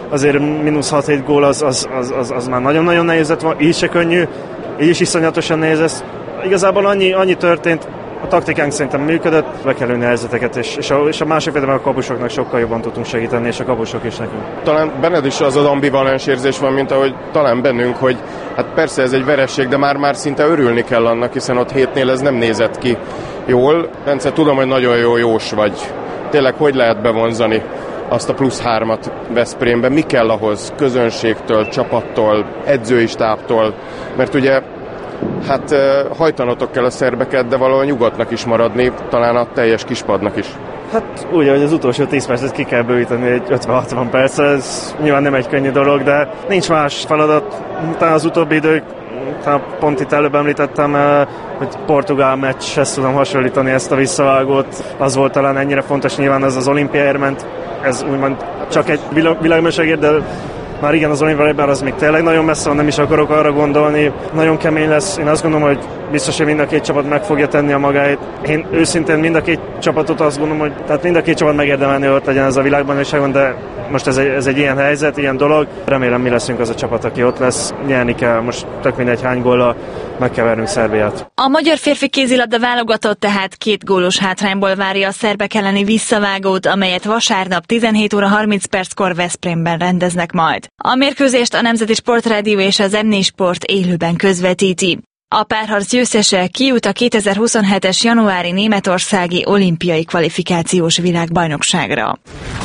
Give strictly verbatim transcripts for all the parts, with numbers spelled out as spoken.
azért mínusz hat-hét gól az, az, az, az, az már nagyon-nagyon nehéz lett, így se könnyű, így is iszonyatosan nehéz ez. Igazából annyi, annyi történt, a taktikánk szerintem működött, be kell ülni a helyzeteket, és, és, a, és a másik félben a kapusoknak sokkal jobban tudtunk segíteni, és a kapusok is nekünk. Talán benned is az az ambivalens érzés van, mint ahogy talán bennünk, hogy hát persze ez egy veresség, de már-már szinte örülni kell annak, hiszen ott hétnél ez nem nézett ki jól. Bence, tudom, hogy nagyon jó jós vagy. Tényleg hogy lehet bevonzani azt a plusz hármat Veszprémben? Mi kell ahhoz közönségtől, csapattól, edzői stábtól? Mert ugye hát hajtanotok kell a szerbeket, de valahol nyugodtnak is maradni, talán a teljes kispadnak is. Hát úgy, hogy az utolsó tíz percet ki kell bővíteni egy ötven-hatvan percre, ez nyilván nem egy könnyű dolog, de nincs más feladat. Talán az utóbbi idők, talán pont itt előbb említettem, hogy portugál meccshez tudom hasonlítani ezt a visszavágót. Az volt talán ennyire fontos, nyilván ez az olimpiáért ment, ez úgymond csak egy világbajnokságért, de már igen, az olimpiában az még tényleg nagyon messze van, nem is akarok arra gondolni. Nagyon kemény lesz. Én azt gondolom, hogy biztos, hogy mind a két csapat meg fogja tenni a magáit. Én őszintén mind a két csapatot azt gondolom, hogy tehát mind a két csapat megérdemelni, hogy ott legyen ez a világbajnokságon, de most ez egy, ez egy ilyen helyzet, ilyen dolog. Remélem, mi leszünk az a csapat, aki ott lesz. Nyerni kell, most tök mindegy hány góllal, meg kell vernünk Szerbiát. A magyar férfi kézilabda válogatott tehát két gólos hátrányból várja a szerbek elleni visszavágót, amelyet vasárnap tizenhét óra harminc perckor Veszprémben rendeznek majd. A mérkőzést a Nemzeti Sportrádió és az em négy Sport élőben közvetíti. A párharc győztese kijut a kétezer-huszonhetes januári németországi olimpiai kvalifikációs világbajnokságra.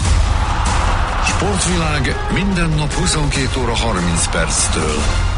Sportvilág minden nap huszonkét óra harminc perctől.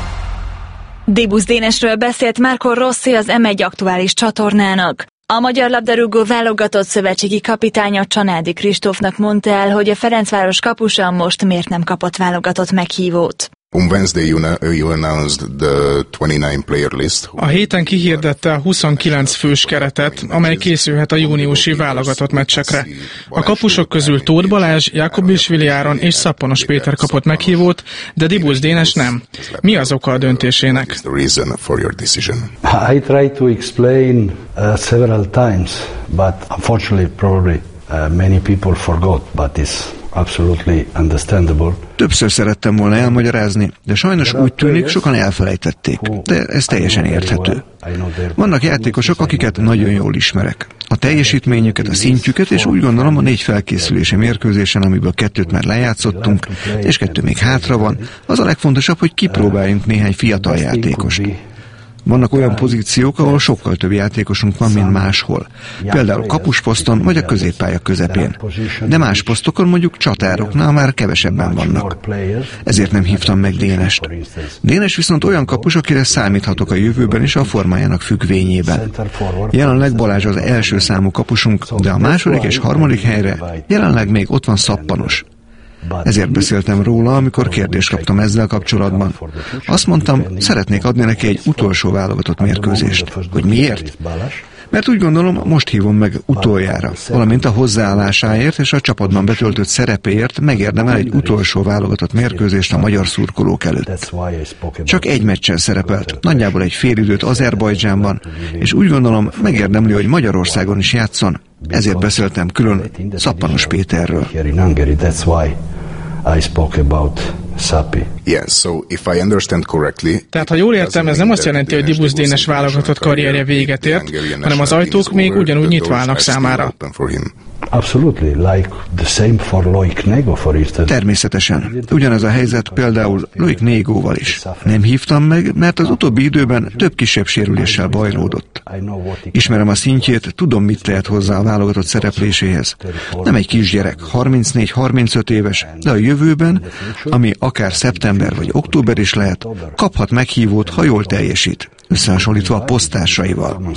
Dibusz Dénesről beszélt Marco Rossi az em egy aktuális csatornának. A magyar labdarúgó válogatott szövetségi kapitánya Csanádi Kristófnak mondta el, hogy a Ferencváros kapusa most miért nem kapott válogatott meghívót. On Wednesday you, you announced the twenty-nine player list. A héten kihirdette a huszonkilenc fős keretet, amely készülhet a júniusi válogatott meccsekre. A kapusok közül Tóth Balázs, Jakubisvili Áron és Szappanos Péter kapott meghívót, de Dibusz Dénes nem. Mi az oka a döntésének? I tried to explain uh, several times, but unfortunately probably uh, many people forgot, but it's absolutely understandable. Többször szerettem volna elmagyarázni, de sajnos úgy tűnik, sokan elfelejtették, de ez teljesen érthető. Vannak játékosok, akiket nagyon jól ismerek. A teljesítményüket, a szintjüket, és úgy gondolom a négy felkészülési mérkőzésen, amiből kettőt már lejátszottunk, és kettő még hátra van, az a legfontosabb, hogy kipróbáljunk néhány fiatal játékost. Vannak olyan pozíciók, ahol sokkal több játékosunk van, mint máshol. Például kapusposzton vagy a középpálya közepén. De más posztokon, mondjuk csatároknál már kevesebben vannak. Ezért nem hívtam meg Dénest. Dénes viszont olyan kapus, akire számíthatok a jövőben is a formájának függvényében. Jelenleg Balázs az első számú kapusunk, de a második és harmadik helyre jelenleg még ott van Szappanos. Ezért beszéltem róla, amikor kérdést kaptam ezzel kapcsolatban. Azt mondtam, szeretnék adni neki egy utolsó válogatott mérkőzést. Hogy miért? Mert úgy gondolom, most hívom meg utoljára, valamint a hozzáállásáért és a csapatban betöltött szerepéért megérdemel egy utolsó válogatott mérkőzést a magyar szurkolók előtt. Csak egy meccsen szerepelt, nagyjából egy félidőt Azerbajdzsánban, és úgy gondolom, megérdemli, hogy Magyarországon is játszon. Ezért beszéltem külön Szappanos Péterről. I spoke about Sapi. Yes, so if I understand correctly. Tehát, ha jól értem, ez nem azt jelenti, hogy Dibusz Dénes válogatott karrierje véget ért, hanem az ajtók még ugyanúgy nyitva állnak számára. Absolutely, like the same for Loic Nego, for instance. Természetesen. Ugyanez a helyzet például Loic Negóval is. Nem hívtam meg, mert az utóbbi időben több kisebb sérüléssel bajlódott. Ismerem a szintjét, tudom, mit tehet hozzá a válogatott szerepléséhez. Nem egy kisgyerek, harmincnégy-harmincöt éves, de a jövőben, ami akár szeptember vagy október is lehet, kaphat meghívót, ha jól teljesít, összehasonlítva a poszttársaival.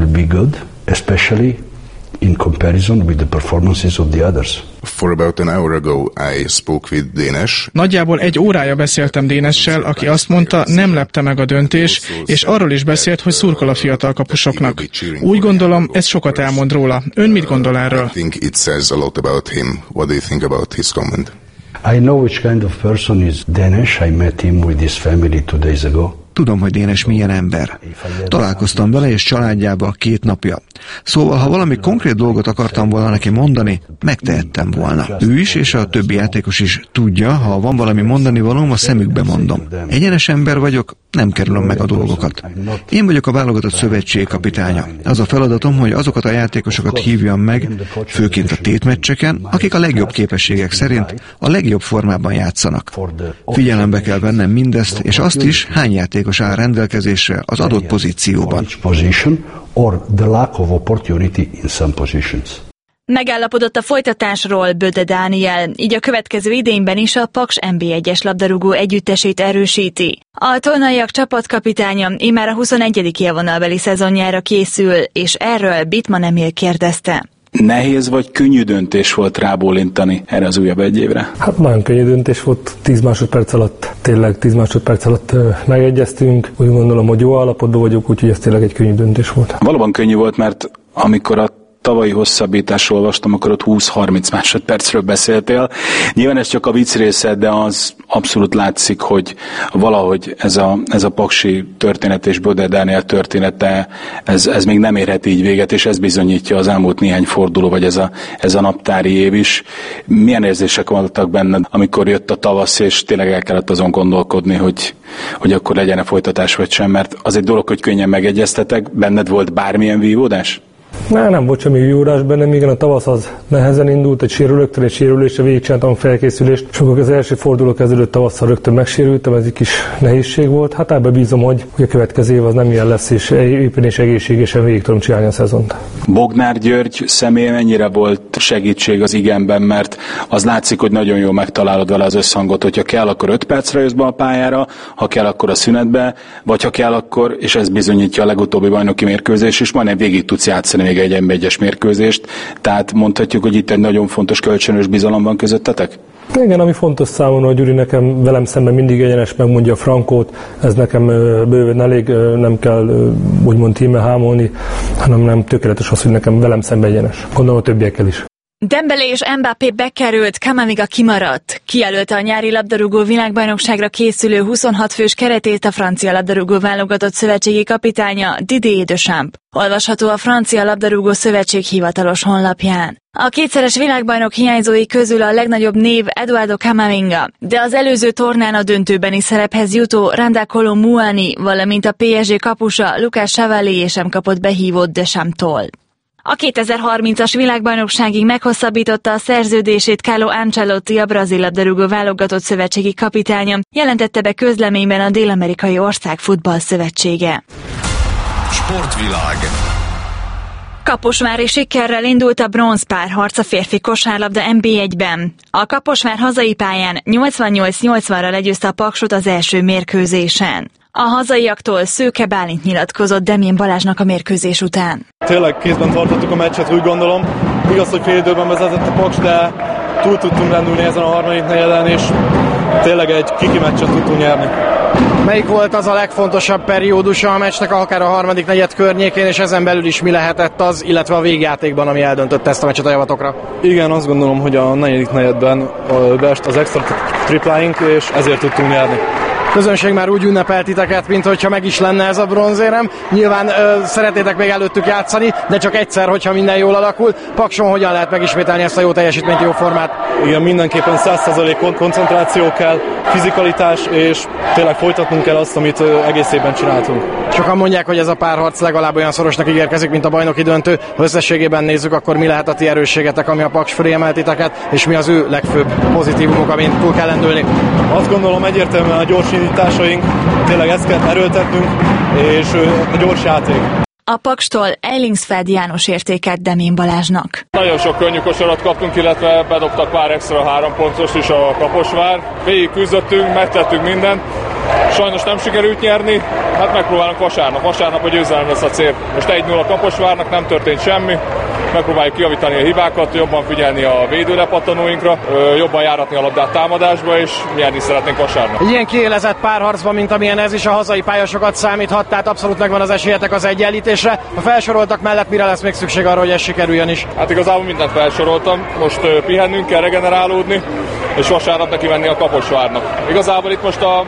In comparison with the performances of the others. For about an hour ago I spoke with Dénes. Nagyjából egy órája beszéltem Dénessel, aki azt mondta, nem lepte meg a döntés, és arról is beszélt, hogy szurkol a fiatal kapusoknak. Úgy gondolom, ez sokat elmond róla. Ön mit gondol erről? I think it says a lot about him. What do you think about his comment? I know which kind of person is Dénes. I met him with his family two days ago. Tudom, hogy Dénes milyen ember. Találkoztam vele és családjába két napja. Szóval, ha valami konkrét dolgot akartam volna neki mondani, megtehettem volna. Ő is és a többi játékos is tudja, ha van valami mondani valóm, a szemükbe mondom. Egyenes ember vagyok, nem kerülöm meg a dolgokat. Én vagyok a válogatott szövetség kapitánya. Az a feladatom, hogy azokat a játékosokat hívjam meg, főként a tétmeccseken, akik a legjobb képességek szerint a legjobb formában játszanak. Figyelembe kell vennem mindezt, és azt is, hány játékos áll rendelkezésre az adott pozícióban. Megállapodott a folytatásról Böde Dániel, így a következő idényben is a Paks en bé egyes labdarúgó együttesét erősíti. A tolnaiak csapatkapitánya immár a huszonegyedik élvonalbeli szezonjára készül, és erről Bittmann Emil kérdezte. Nehéz vagy könnyű döntés volt rábólintani erre az újabb egy évre? Hát nagyon könnyű döntés volt, tíz másodperc alatt, tényleg tíz másodperc alatt megegyeztünk. Úgy gondolom, hogy jó állapotban vagyok, úgyhogy ez tényleg egy könnyű döntés volt. Valóban könnyű volt, mert amikor a tavalyi hosszabbításról olvastam, akkor ott húsz-harminc másodpercről beszéltél. Nyilván ez csak a vicc része, de az abszolút látszik, hogy valahogy ez a, ez a paksi történet és Böde Dániel története, ez, ez még nem érhet így véget, és ez bizonyítja az elmúlt néhány forduló, vagy ez a, ez a naptári év is. Milyen érzések voltak benned, amikor jött a tavasz, és tényleg el kellett azon gondolkodni, hogy, hogy akkor legyen-e folytatás vagy sem, mert az egy dolog, hogy könnyen megegyeztetek, benned volt bármilyen vívódás? Na, nem volt semmi vívódás bennem, igen, a tavasz az nehezen indult, egy sérülőktől, egy sérülésre végigcsináltam a felkészülést, és amikor az első forduló kezdődött tavasszal rögtön megsérültem, ez egy kis nehézség volt. Hát ebben bízom, hogy, hogy a következő év az nem ilyen lesz, és éppen és egészségesen végig tudom csinálni a szezont. Bognár György személye mennyire volt segítség az igenben, mert az látszik, hogy nagyon jól megtalálod vele az összhangot, hogyha kell, akkor öt percre jössz be a pályára, ha kell, akkor a szünetbe, vagy ha kell, akkor, és ez bizonyítja a legutóbbi bajnoki mérkőzés, és majdnem végig tudsz játszani még egy en bé egyes mérkőzést, tehát mondhatjuk, hogy itt egy nagyon fontos kölcsönös bizalom van közöttetek? Igen, ami fontos számomra, hogy Gyuri nekem velem szemben mindig egyenes, megmondja a frankót, ez nekem bőven elég, nem kell úgymond híme hámolni, hanem nem tökéletes az, hogy nekem velem szemben egyenes. Gondolom a többiekkel is. Dembélé és Mbappé bekerült, Camavinga kimaradt. Kijelölte a nyári labdarúgó világbajnokságra készülő huszonhat fős keretét a francia labdarúgó válogatott szövetségi kapitánya Didier Deschamps. Olvasható a francia labdarúgó szövetség hivatalos honlapján. A kétszeres világbajnok hiányzói közül a legnagyobb név Eduardo Camavinga, de az előző tornán a döntőbeni szerephez jutó Randa Kolo Muani, valamint a pé es gé kapusa Lucas Chevalier sem kapott behívót Dechampstól. A kétezer-harmincas világbajnokságig meghosszabbította a szerződését Carlo Ancelotti, a brazil labdarúgó válogatott szövetségi kapitánya, jelentette be közleményben a dél-amerikai ország futballszövetsége. Sportvilág. Kaposvári sikerrel indult a bronzpárharc a férfi kosárlabda en bé egyben. A Kaposvár hazai pályán nyolcvannyolc nyolcvanra legyőzte a Paksot az első mérkőzésen. A hazaiaktól Szőke Bálint nyilatkozott Demjén Balázsnak a mérkőzés után. Tényleg kézben tartottuk a meccset, úgy gondolom. Igaz, hogy fél időben vezetett a Paks, de túl tudtunk lendülni ezen a harmadik negyeden, és tényleg egy kiki meccset tudtunk nyerni. Melyik volt az a legfontosabb periódusa a meccsnek, akár a harmadik negyed környékén, és ezen belül is mi lehetett az, illetve a végjátékban, ami eldöntötte ezt a meccset a javatokra? Igen, azt gondolom, hogy a negyedik negyedben beest az extra tripláink, és ezért tudtunk nyerni. Közönség már úgy ünnepelt titeket, mint hogyha meg is lenne ez a bronzérem. Nyilván ö, szeretnétek még előttük játszani, de csak egyszer, hogyha minden jól alakul. Pakson hogyan lehet megismételni ezt a jó teljesítményt, jó formát? Igen, mindenképpen száz százalék koncentráció kell, fizikalitás, és tényleg folytatnunk kell azt, amit ö, egész évben csináltunk. Sokan mondják, hogy ez a párharc legalább olyan szorosnak ígérkezik, mint a bajnoki döntő. Ha összességében nézzük, akkor mi lehet a ti erősségetek, ami a Paks fölé emelt titeket, és mi az ő legfőbb pozitívumok, amin túl kell lendülni? Azt gondolom, egyértelműen a gyors indításaink, tényleg ezt kell erőltetnünk, és a gyors játék. A Pakstól Eilingsfeld János értéket Demjén Balázsnak. Nagyon sok könnyű kosarat kaptunk, illetve bedobtak pár extra három pontos is a Kaposvár. Végig küzdöttünk, megtettünk mindent. Sajnos nem sikerült nyerni, hát megpróbálunk vasárnap. Vasárnap a győzelem lesz a cél. Most egy nulla Kaposvárnak, nem történt semmi. Megpróbáljuk kijavítani a hibákat, jobban figyelni a védőlepattanóinkra, jobban járatni a labdát támadásba, és nyerni szeretnénk vasárnap. Egy ilyen kiélezett párharcban, mint amilyen ez is, a hazai pályasokat számíthat, tehát abszolút megvan az esélyetek az egyenlítésre. A felsoroltak mellett mire lesz még szükség arra, hogy ez sikerüljön is? Hát igazából mindent felsoroltam. Most pihennünk kell, regenerálódni, és vasárnap neki menni a Kaposvárnak. Igazából itt most a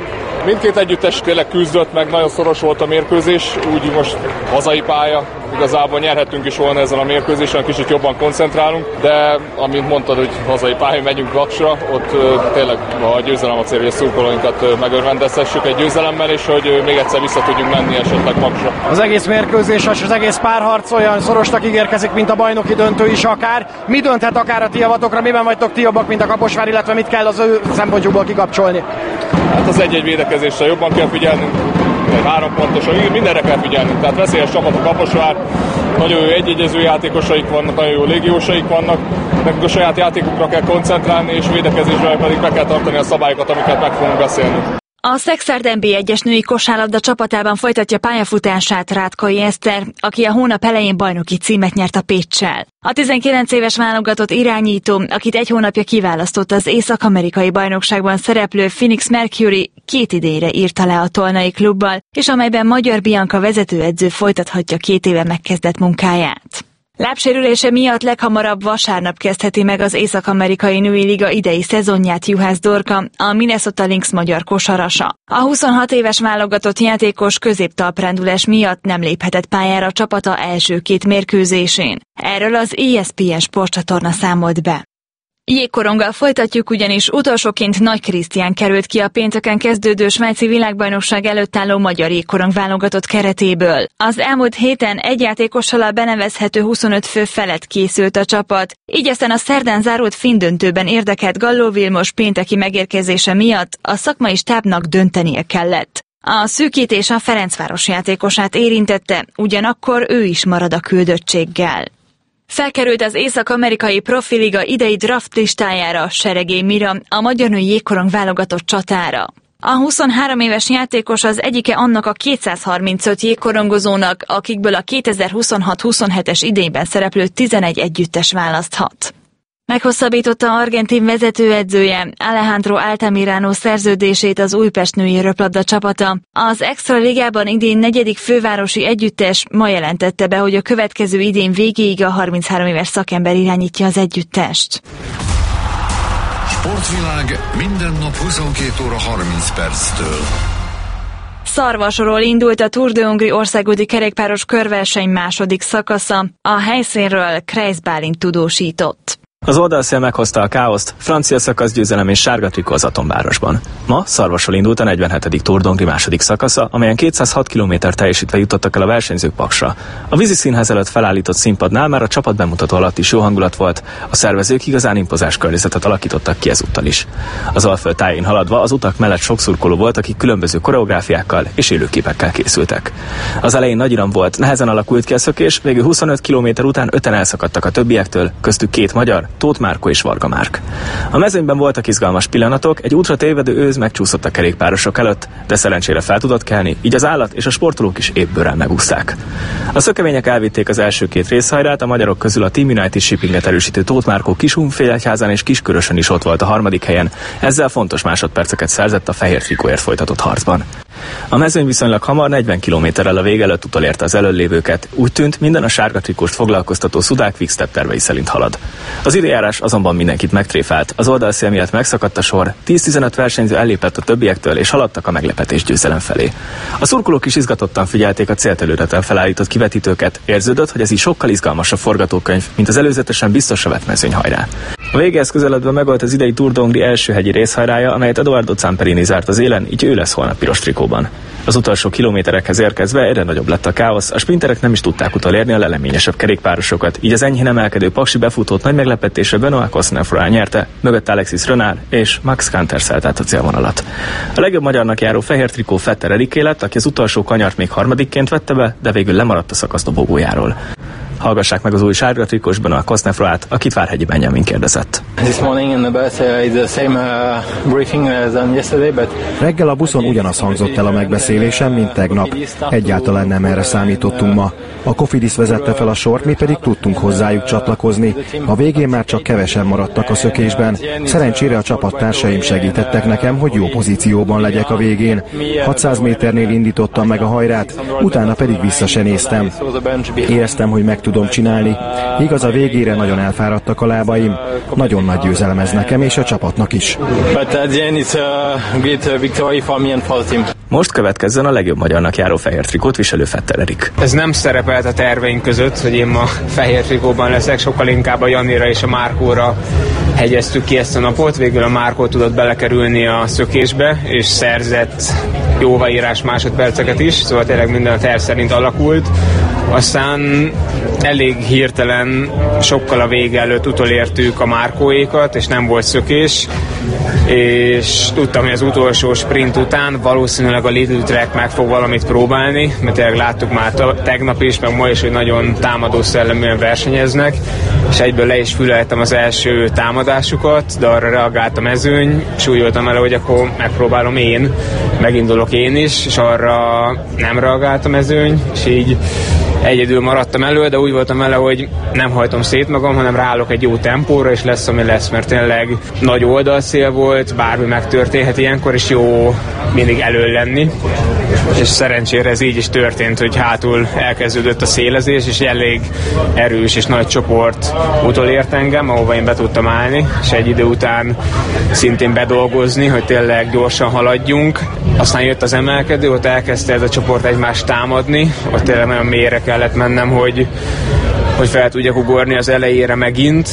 Mindkét együttes tényleg küzdött, meg nagyon szoros volt a mérkőzés, úgy most hazai pálya, igazából nyerhetünk is volna ezen a mérkőzésen, kicsit jobban koncentrálunk, de amint mondtad, hogy hazai pálya, megyünk Baksra, ott uh, tényleg a győzelem a cél, hogy a szurkolóinkat uh, megörvendezhessük egy győzelemmel, és hogy uh, még egyszer vissza tudjunk menni esetleg Baksra. Az egész mérkőzés, és az egész párharc olyan szorosnak ígérkezik, mint a bajnoki döntő is akár. Mi dönthet akár a ti javatokra, miben vagytok ti jobbak, mint a Kaposvár, illetve mit kell az ő szempontjukból kikapcsolni? Hát az egy-egy védekezésre jobban kell figyelnünk, egy három pontosan, mindenre kell figyelnünk, tehát veszélyes csapat a Kaposvár, nagyon jó egyegyező játékosaik vannak, nagyon jó légiósaik vannak, nekünk a saját játékukra kell koncentrálni, és védekezésre pedig be kell tartani a szabályokat, amiket meg fogunk beszélni. A Szexárd en bé egyes női kosárlabda csapatában folytatja pályafutását Rátkai Eszter, aki a hónap elején bajnoki címet nyert a Péccsel. A tizenkilenc éves válogatott irányító, akit egy hónapja kiválasztott az észak-amerikai bajnokságban szereplő Phoenix Mercury, két idényre írta le a Tolnai klubbal, és amelyben Magyar Bianca vezetőedző folytathatja két éve megkezdett munkáját. Lábsérülése miatt leghamarabb vasárnap kezdheti meg az Észak-amerikai női liga idei szezonját Juhász Dorka, a Minnesota Lynx magyar kosarasa. A huszonhat éves válogatott játékos középtalprendülés miatt nem léphetett pályára a csapata első két mérkőzésén. Erről az é es pé en sportcsatorna számolt be. Jégkoronggal folytatjuk, ugyanis utolsóként Nagy Krisztián került ki a pénteken kezdődő svájci világbajnokság előtt álló magyar jégkorong válogatott keretéből. Az elmúlt héten egy játékossal a benevezhető huszonöt fő felett készült a csapat, így aztán a szerdán zárult finn döntőben érdekelt Galló Vilmos pénteki megérkezése miatt a szakmai stábnak döntenie kellett. A szűkítés a Ferencváros játékosát érintette, ugyanakkor ő is marad a küldöttséggel. Felkerült az Észak-amerikai profiliga idei draft listájára Seregély Mira, a magyar női jégkorong válogatott csatára. A huszonhárom éves játékos az egyike annak a kétszázharmincöt jégkorongozónak, akikből a kétezer-huszonhat huszonhetes idényben szereplő tizenegy együttes választhat. Meghosszabbította argentin vezetőedzője Alejandro Altamirano szerződését az Újpest női röplabda csapata. Az Extra Ligában idén negyedik fővárosi együttes ma jelentette be, hogy a következő idén végéig a harminchárom éves szakember irányítja az együttest. Sportvilág minden nap huszonkét óra harminc perctől. Szarvasról indult a Tour de Hongrie országúti kerékpáros körverseny második szakasza. A helyszínről Kreisz Bálint tudósított. Az oldalszél meghozta a káoszt, francia szakaszgyőzelem és sárga trikó az Atomvárosban. Ma Szarvasról indult a negyvenhetedik Tour de Hongrie második szakasza, amelyen kétszázhat kilométer teljesítve jutottak el a versenyzők Paksra. A vízi színház előtt felállított színpadnál már a csapat bemutató alatt is jó hangulat volt, a szervezők igazán impozáns környezetet alakítottak ki ezúttal is. Az Alföld tájén haladva az utak mellett sok szurkoló volt, akik különböző koreográfiákkal és élőképekkel készültek. Az elején nagy iram volt, nehezen alakult ki a szökés, végül huszonöt kilométer után öten elszakadtak a többiektől, köztük két magyar, Tóth Márko és Varga Márk. A mezőnyben voltak izgalmas pillanatok, egy útra tévedő őz megcsúszott a kerékpárosok előtt, de szerencsére fel tudott kelni, így az állat és a sportolók is épp bőrrel megúszták. A szökevények elvitték az első két részhajrát, a magyarok közül a Team United Shippinget erősítő Tóth Márko Kiskunfélegyházán és Kiskörösön is ott volt a harmadik helyen, ezzel fontos másodperceket szerzett a fehér trikóért folytatott harcban. A mezőny viszonylag hamar negyven kilométerrel a vége előtt utolérte az elöllévőket, úgy tűnt, minden a sárga trikóst foglalkoztató Szudák Quickstep tervei szerint halad. Az időjárás azonban mindenkit megtréfált, az oldalszél miatt megszakadt a sor, tíz-tizenöt versenyző ellépett a többiektől és haladtak a meglepetés győzelem felé. A szurkolók is izgatottan figyelték a célterületen felállított kivetítőket, érződött, hogy ez így sokkal izgalmasabb forgatókönyv, mint az előzetesen biztosra vett mezőnyhajrá. A végéhez közeledve megolt az idei Tour de Hongrie első hegyi részhajrája, amelyet Edoardo Zamperini zárt az élen, így ő lesz holnap piros trikóban. Az utolsó kilométerekhez érkezve egyre nagyobb lett a káosz, a sprinterek nem is tudták utolérni a leleményesebb kerékpárosokat, így az enyhén emelkedő paksi befutót nagy meglepetésre Benoît Cosnefroy nyerte, mögött Alexis Renard és Max Kanter szállt át a célvonalat. A legjobb magyarnak járó fehér trikó Fetter Eriké lett, aki az utolsó kanyart még harmadikként vette be, de végül lemaradt a szakasz dobogójáról. Hallgassák meg az új sárga trikósban a Cosnefroyt, akit Várhegyi Benjamin kérdezett. Reggel a buszon ugyanaz hangzott el a megbeszélésem, mint tegnap. Egyáltalán nem erre számítottunk ma. A Cofidis vezette fel a sort, mi pedig tudtunk hozzájuk csatlakozni. A végén már csak kevesen maradtak a szökésben. Szerencsére a csapattársaim segítettek nekem, hogy jó pozícióban legyek a végén. hatszáz méternél indítottam meg a hajrát, utána pedig vissza se néztem. Éreztem, hogy meg tudom csinálni. Igaz, a végére nagyon elfáradtak a lábaim. Nagyon nagy győzelem ez nekem és a csapatnak is. Most következzen a legjobb magyarnak járó fehér trikót viselő Fettel Erik. Ez nem szerepelt a terveink között, hogy én ma fehér trikóban leszek, sokkal inkább a Janira és a Márkóra hegyeztük ki ezt a napot. Végül a Márkó tudott belekerülni a szökésbe, és szerzett jóváírás másodperceket is, szóval tényleg minden a terv szerint alakult. Aztán elég hirtelen, sokkal a vége előtt utolértük a Márkóékat, és nem volt szökés, és tudtam, hogy az utolsó sprint után valószínűleg a Lidl Trek meg fog valamit próbálni, mert tényleg láttuk már tegnap is, meg ma is, hogy nagyon támadó szelleműen versenyeznek, és egyből le is füleltem az első támadásukat, de arra reagált a mezőny, súlyoltam el, hogy akkor megpróbálom én, megindulok én is, és arra nem reagált a mezőny, és így egyedül maradtam elő, de úgy voltam vele, hogy nem hajtom szét magam, hanem ráállok egy jó tempóra, és lesz, ami lesz, mert tényleg nagy oldalszél volt, bármi megtörténhet ilyenkor, és jó mindig elő lenni. És szerencsére ez így is történt, hogy hátul elkezdődött a szélezés, és elég erős és nagy csoport utolért engem, ahova én be tudtam állni, és egy idő után szintén bedolgozni, hogy tényleg gyorsan haladjunk. Aztán jött az emelkedő, ott elkezdte ez a csoport egymást támadni, ott tényleg nagyon mélyre kellett mennem, hogy hogy fel tudjak ugorni az elejére megint,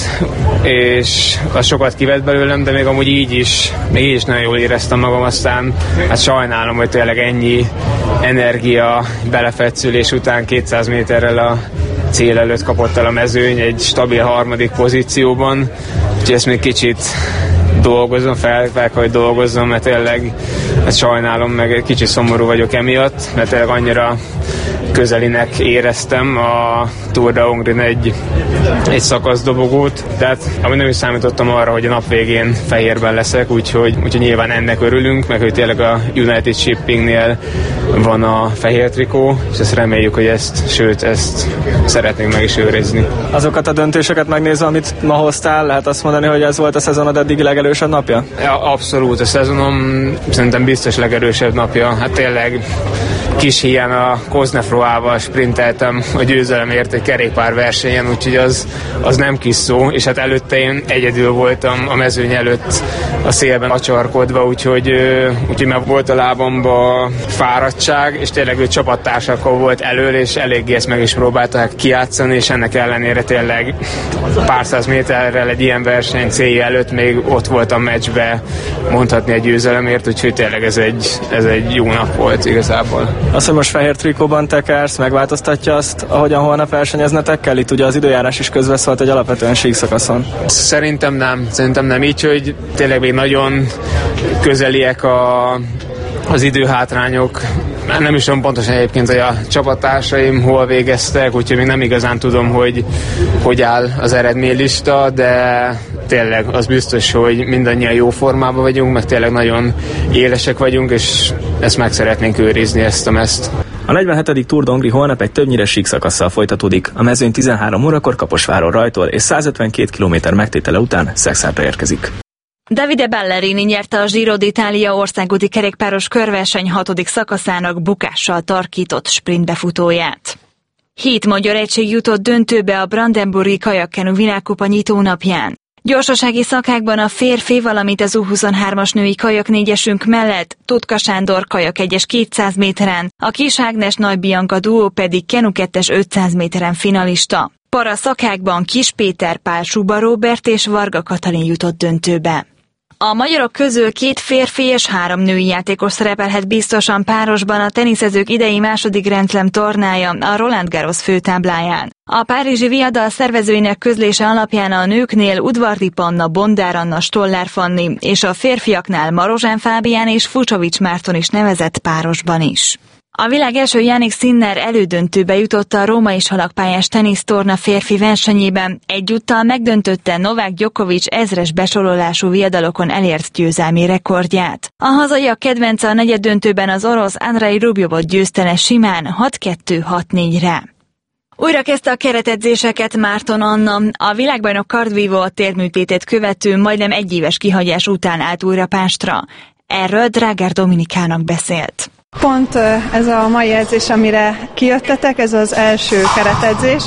és az sokat kivett belőlem, de még amúgy így is, még így is nagyon jól éreztem magam, aztán hát sajnálom, hogy tényleg ennyi energia belefetszülés után kétszáz méterrel a cél előtt kapott el a mezőny egy stabil harmadik pozícióban, úgyhogy ezt még kicsit dolgozom, fel, fel kell, hogy dolgozzam, mert tényleg ezt sajnálom, meg egy kicsit szomorú vagyok emiatt, mert tényleg annyira közelinek éreztem a Tour de Hongrin egy, egy szakaszdobogót, tehát ami nem is számítottam arra, hogy a nap végén fehérben leszek, úgyhogy, úgyhogy nyilván ennek örülünk, meg hogy tényleg a United Shippingnél van a fehér trikó, és ezt reméljük, hogy ezt, sőt, ezt szeretnénk meg is őrizni. Azokat a döntéseket megnézve, amit ma hoztál, lehet azt mondani, hogy ez volt a szezonod eddig legerősebb napja? Ja, abszolút, a szezonom szerintem biztos legerősebb napja. Hát tényleg kis híján a Koznefroával sprinteltem a győzelemért egy kerékpárversenyen, úgyhogy az, az nem kis szó, és hát előtte én egyedül voltam a mezőny előtt a szélben acsarkodva, úgyhogy, úgyhogy már volt a lábamba fáradtság, és tényleg ő csapattársakkal volt elől, és eléggé ezt meg is próbálták kijátszani, és ennek ellenére tényleg pár száz méterrel egy ilyen verseny célja előtt még ott volt a meccsbe mondhatni egy győzelemért, úgyhogy tényleg ez egy, ez egy jó nap volt igazából. Az, hogy most fehér trikóban tekersz, megváltoztatja azt, ahogyan holnap versenyeznetek kell? Itt ugye az időjárás is közbeszólt egy alapvetően síkszakaszon. Szerintem nem. Szerintem nem így, hogy tényleg még nagyon közeliek a, az időhátrányok. Nem is tudom pontosan egyébként, hogy a csapattársaim hol végeztek, úgyhogy még nem igazán tudom, hogy hogy áll az eredménylista, de tényleg az biztos, hogy mindannyian jó formában vagyunk, meg tényleg nagyon élesek vagyunk, és ezt meg szeretnénk őrizni, ezt a mezt. A negyvenhetedik Tour de Hongrie holnap egy többnyire síkszakasszal folytatódik. A mezőny tizenhárom órakor Kaposváron rajtol, és százötvenkét kilométer megtétele után Szexárdra érkezik. Davide Ballerini nyerte a Giro d'Italia országúti kerékpáros körverseny hatodik szakaszának bukással tarkított sprintbefutóját. Hét magyar egység jutott döntőbe a Brandenburgi kajakkenu világkupa nyitónapján. Gyorsasági szakákban a férfi, valamint az U huszonhármas női kajak négyesünk mellett Tutka Sándor kajak egyes kétszáz méteren, a Kis Ágnes Nagy Bianca duó pedig kenu kettes ötszáz méteren finalista. Para szakákban Kis Péter, Pál Suba Róbert és Varga Katalin jutott döntőbe. A magyarok közül két férfi és három női játékos szerepelhet biztosan párosban a teniszezők idei második Grand Slam tornája a Roland Garros főtábláján. A párizsi viadal szervezőinek közlése alapján a nőknél Udvardi Panna, Bondár Anna, Stollár Fanni és a férfiaknál Marozsán Fábián és Fucsovics Márton is nevezett párosban is. A világ első Jannik Sinner elődöntőbe jutott a római salakpályás tenisztorna férfi versenyében, egyúttal megdöntötte Novák Djokovic ezres besorolású viadalokon elért győzelmi rekordját. A hazaiak kedvence a negyeddöntőben az orosz Andrei Rubjovot győzte le simán hat kettő hat négyre. Újra kezdte a keretedzéseket Márton Anna. A világbajnok kardvívó a térműtétét követő majdnem egyéves kihagyás után állt újra pástra. Erről Dráger Dominikának beszélt. Pont ez a mai edzés, amire kijöttetek, ez az első keretedzés.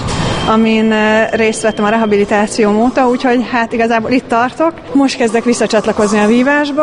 amin részt vettem a rehabilitációm óta, úgyhogy hát igazából itt tartok. Most kezdek visszacsatlakozni a vívásba,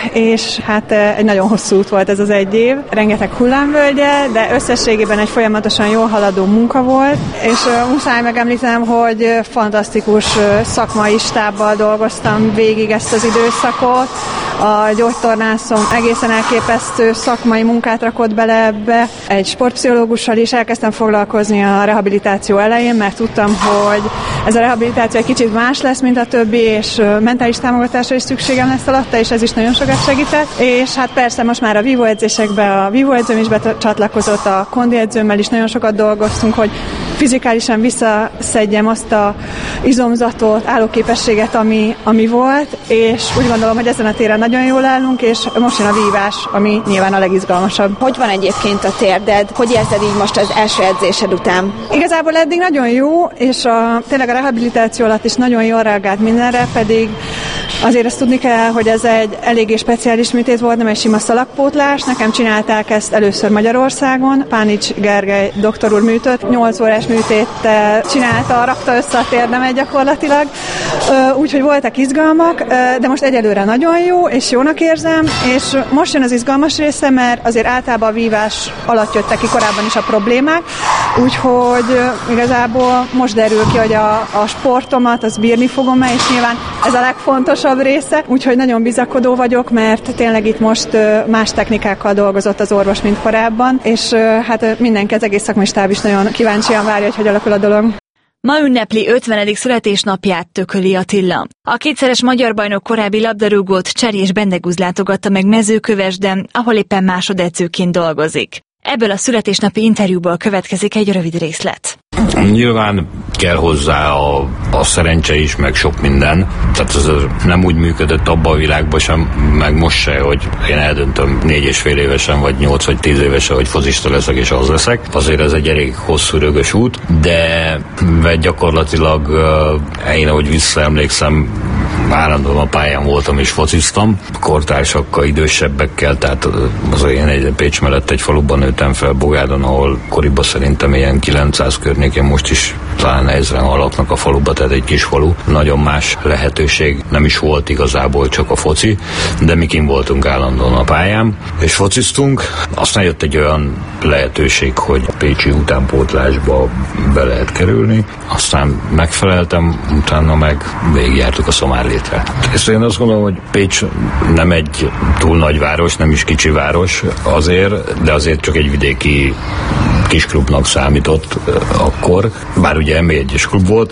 és hát egy nagyon hosszú út volt ez az egy év. Rengeteg hullámvölgye, de összességében egy folyamatosan jól haladó munka volt, és muszáj megemlítenem, hogy fantasztikus szakmai stábbal dolgoztam végig ezt az időszakot. A gyógytornászom egészen elképesztő szakmai munkát rakott bele ebbe. Egy sportpszichológussal is elkezdtem foglalkozni a rehabilitáció elején, mert tudtam, hogy ez a rehabilitáció egy kicsit más lesz, mint a többi, és mentális támogatásra is szükségem lesz alatta, és ez is nagyon sokat segített. És hát persze most már a vívó edzésekbe a vívó edzőm is becsatlakozott, a kondi edzőmmel is nagyon sokat dolgoztunk, hogy fizikálisan visszaszedjem azt a izomzatot, állóképességet, ami, ami volt, és úgy gondolom, hogy ezen a téren nagyon jól állunk, és most jön a vívás, ami nyilván a legizgalmasabb. Hogy van egyébként a térded? Hogy érzed így most az első edzésed után? Igazából eddig nagyon jó, és a, tényleg a rehabilitáció alatt is nagyon jól reagált mindenre, pedig azért ezt tudni kell, hogy ez egy eléggé speciális műtét volt, nem egy sima szalagpótlás. Nekem csinálták ezt először Magyarországon. Pánics Gergely doktor úr műtött, nyolc órás műtéttel csinálta, rakta össze a térdemet gyakorlatilag. Úgyhogy voltak izgalmak, de most egyelőre nagyon jó, és jónak érzem, és most jön az izgalmas része, mert azért általában a vívás alatt jöttek ki korábban is a problémák, úgyhogy igazából most derül ki, hogy a, a sportomat az bírni fogom-e, és nyilván ez a legfontosabb része, úgyhogy nagyon bizakodó vagyok, mert tényleg itt most más technikákkal dolgozott az orvos, mint korábban, és hát mindenki, az egész szakmai stáb is nagyon kíváncsian várja, hogy hogy alakul a dolog. Ma ünnepli ötvenedik születésnapját Tököli Attila. A kétszeres magyar bajnok korábbi labdarúgót Cseri és Bendegúz látogatta meg Mezőkövesden, ahol éppen másodedzőként dolgozik. Ebből a születésnapi interjúból következik egy rövid részlet. Nyilván kell hozzá a, a szerencse is, meg sok minden. Tehát ez nem úgy működött abban a világban sem, meg most se, hogy én eldöntöm négy és fél évesen, vagy nyolc vagy tíz évesen, hogy focista leszek és az leszek. Azért ez egy elég hosszú, rögös út, de gyakorlatilag én, ahogy visszaemlékszem, állandóan a pályán voltam és fociztam, kortársakkal, idősebbekkel, tehát az én egy Pécs mellett egy faluban nőttem fel, Bogádon, ahol koriban szerintem ilyen kilencszáz környékén, most is talán ezren laknak a faluba, tehát egy kis falu. Nagyon más lehetőség nem is volt igazából, csak a foci, de mi kint voltunk állandóan a pályán, és fociztunk. Aztán jött egy olyan lehetőség, hogy a pécsi utánpótlásba be lehet kerülni, aztán megfeleltem, utána meg végigjártuk a Szomárlétre. És én azt gondolom, hogy Pécs nem egy túl nagy város, nem is kicsi város azért, de azért csak egy vidéki kisklubnak számított akkor, bár ugye em bé egyes klub volt,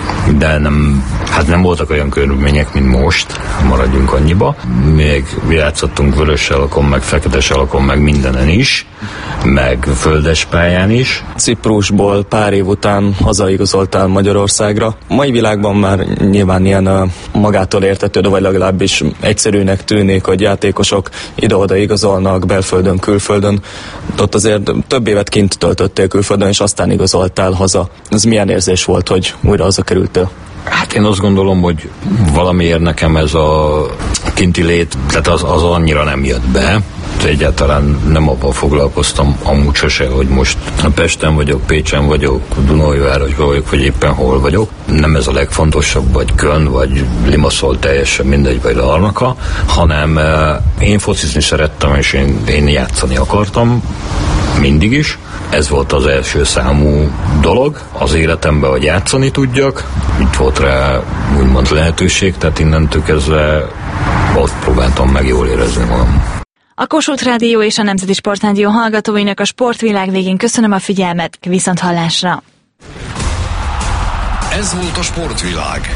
de nem, hát nem voltak olyan körülmények, mint most, maradjunk annyiba. Még játszottunk vörös salakon, meg fekete salakon, meg mindenen is, meg földes pályán is. Ciprusból pár év után hazaigazoltál Magyarországra. Mai világban már nyilván ilyen magától értetődő, vagy legalábbis egyszerűnek tűnik, hogy játékosok ide-oda igazolnak belföldön, külföldön. Ott azért több évet kint töltöttél külföldön, és aztán igazoltál haza. Ez milyen érzés volt, hogy újra hazakerültél? Hát én azt gondolom, hogy valamiért nekem ez a kinti lét, tehát az, az annyira nem jött be. Egyáltalán nem abban foglalkoztam amúgy sose, hogy most Pesten vagyok, Pécsen vagyok, Dunaújvárosban vagyok, vagy éppen hol vagyok. Nem ez a legfontosabb, vagy Köln, vagy Limassol, teljesen mindegy, vagy Larnaka, hanem én focizni szerettem, és én, én játszani akartam, mindig is. Ez volt az első számú dolog az életemben, hogy játszani tudjak. Itt volt rá úgymond lehetőség, tehát innentől kezdve ott próbáltam meg jól érezni magam. A Kossuth Rádió és a Nemzeti Sportrádió hallgatóinak a sportvilág végén köszönöm a figyelmet, viszont hallásra! Ez volt a sportvilág.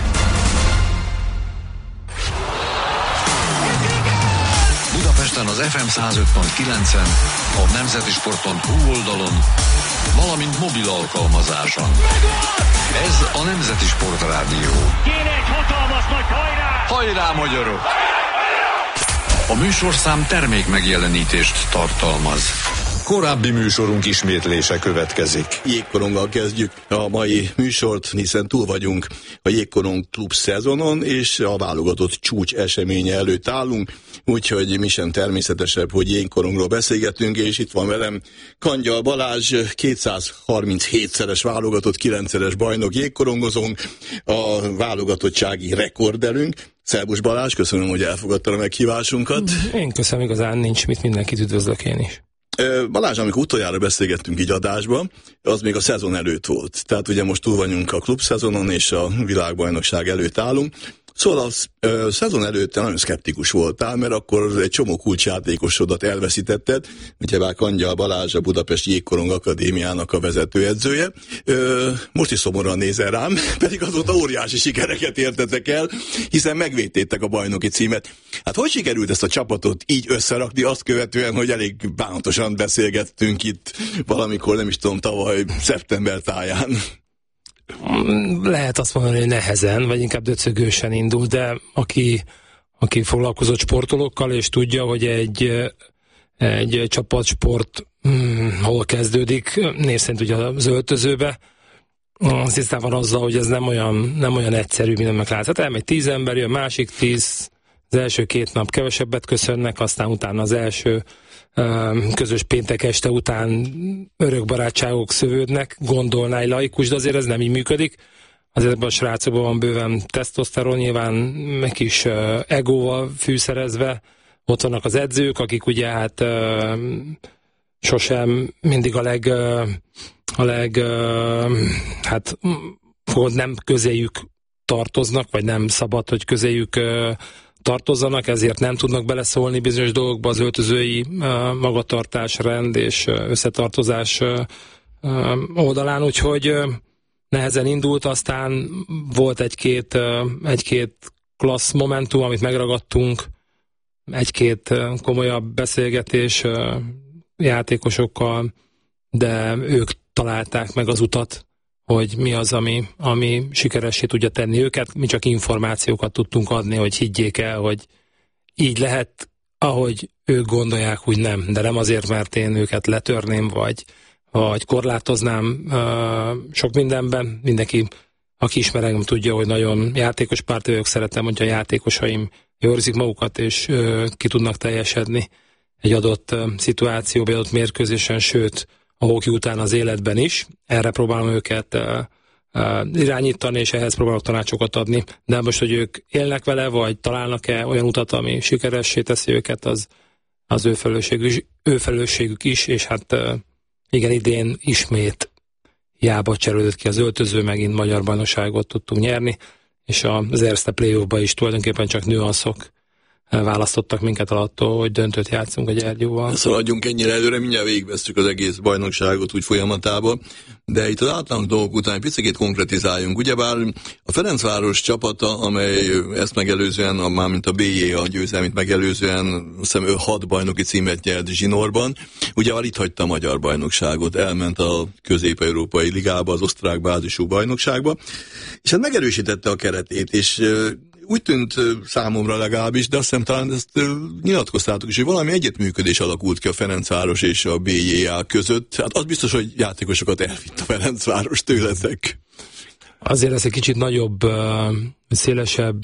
Budapesten az ef em száz öt pont kilencen, a nemzeti sport pont hu oldalon, valamint mobil alkalmazáson. Ez a Nemzeti Sportrádió. Kéne egy hatalmas nagy hajrá! Hajrá, magyarok! A műsorszám termék megjelenítést tartalmaz. Korábbi műsorunk ismétlése következik. Jégkoronggal kezdjük a mai műsort, hiszen túl vagyunk a Jégkorong klub szezonon, és a válogatott csúcs eseménye előtt állunk, úgyhogy mi sem természetesebb, hogy jégkorongról beszélgetünk, és itt van velem Kangyal Balázs, kétszázharminchétszeres válogatott, kilencszeres bajnok jégkorongozónk, a válogatottsági rekorderünk. Szerbusz Balázs, köszönöm, hogy elfogadta a meghívásunkat. Én köszönöm, igazán nincs mit, mindenkit üdvözlök én is. Balázs, amikor utoljára beszélgettünk így adásban, az még a szezon előtt volt. Tehát ugye most túl vagyunk a klubszezonon, és a világbajnokság előtt állunk. Szóval a ö, szezon előtt nagyon szkeptikus voltál, mert akkor egy csomó kulcsjátékosodat elveszítetted, ugye bár Kangyal Balázs, a Budapesti Jégkorong Akadémiának a vezetőedzője. Ö, most is szomorúan nézel rám, pedig azóta óriási sikereket értetek el, hiszen megvédtétek a bajnoki címet. Hát hogy sikerült ezt a csapatot így összerakni, azt követően, hogy elég bánatosan beszélgettünk itt valamikor, nem is tudom, tavaly szeptember táján? Lehet azt mondani, hogy nehezen, vagy inkább döcögősen indul, de aki, aki foglalkozott sportolókkal, és tudja, hogy egy, egy csapatsport hmm, hol kezdődik, név szerint ugye az öltözőbe, az tisztában van azzal, hogy ez nem olyan, nem olyan egyszerű, mint meg látsz. Hát elmegy tíz ember, jön másik tíz, az első két nap kevesebbet köszönnek, aztán utána az első közös péntek este után örök barátságok szövődnek, gondolná egy laikus, de azért ez nem így működik. Azért ebben a srácokban van bőven tesztoszteron, nyilván meg kis egóval fűszerezve. Ott vannak az edzők, akik ugye hát uh, sosem mindig a leg, uh, a leg uh, hát nem közéjük tartoznak, vagy nem szabad, hogy közéjük uh, tartozzanak, ezért nem tudnak beleszólni bizonyos dolgokba, az öltözői uh, magatartás, rend és uh, összetartozás uh, uh, oldalán, úgyhogy uh, nehezen indult, aztán volt egy-két, uh, egy-két klassz momentum, amit megragadtunk, egy-két uh, komolyabb beszélgetés uh, játékosokkal, de ők találták meg az utat, hogy mi az, ami, ami sikeressé tudja tenni őket. Mi csak információkat tudtunk adni, hogy higgyék el, hogy így lehet, ahogy ők gondolják, úgy nem. De nem azért, mert én őket letörném, vagy, vagy korlátoznám uh, sok mindenben. Mindenki, aki ismer engem, tudja, hogy nagyon játékos párti vagyok, szeretem, hogy a játékosaim őrzik magukat, és uh, ki tudnak teljesedni egy adott uh, szituációban, egy adott mérkőzésen, sőt, a hoki után az életben is. Erre próbálom őket uh, uh, irányítani, és ehhez próbálok tanácsokat adni. De most, hogy ők élnek vele, vagy találnak-e olyan utat, ami sikeressé teszi őket, az, az ő, felelősségük is, ő felelősségük is, és hát uh, igen, idén ismét hiába cserélődött ki az öltöző, megint magyar bajnokságot tudtunk nyerni, és az Erste Playoffba is tulajdonképpen csak nüanszok választottak minket alattól, hogy döntőt játszunk a Gyergyóval. Szaladjunk ennyire előre, mindjárt végigvesztük az egész bajnokságot úgy folyamatában, de itt az általános dolgok után egy picit konkretizáljunk. Ugyebár a Ferencváros csapata, amely ezt megelőzően, a, mármint a bé jé a győzelmét megelőzően, azt hiszem ő hat bajnoki címet nyert zsinórban, ugye itt hagyta a magyar bajnokságot, elment a közép-európai ligába, az osztrák bázisú bajnokságba, és hát megerősítette a keretét, és úgy tűnt számomra legalábbis, de azt hiszem talán ezt nyilatkoztátok is, hogy valami együttműködés alakult ki a Ferencváros és a bé jé á között. Hát az biztos, hogy játékosokat elvitt a Ferencváros tőletek. Azért ez egy kicsit nagyobb, szélesebb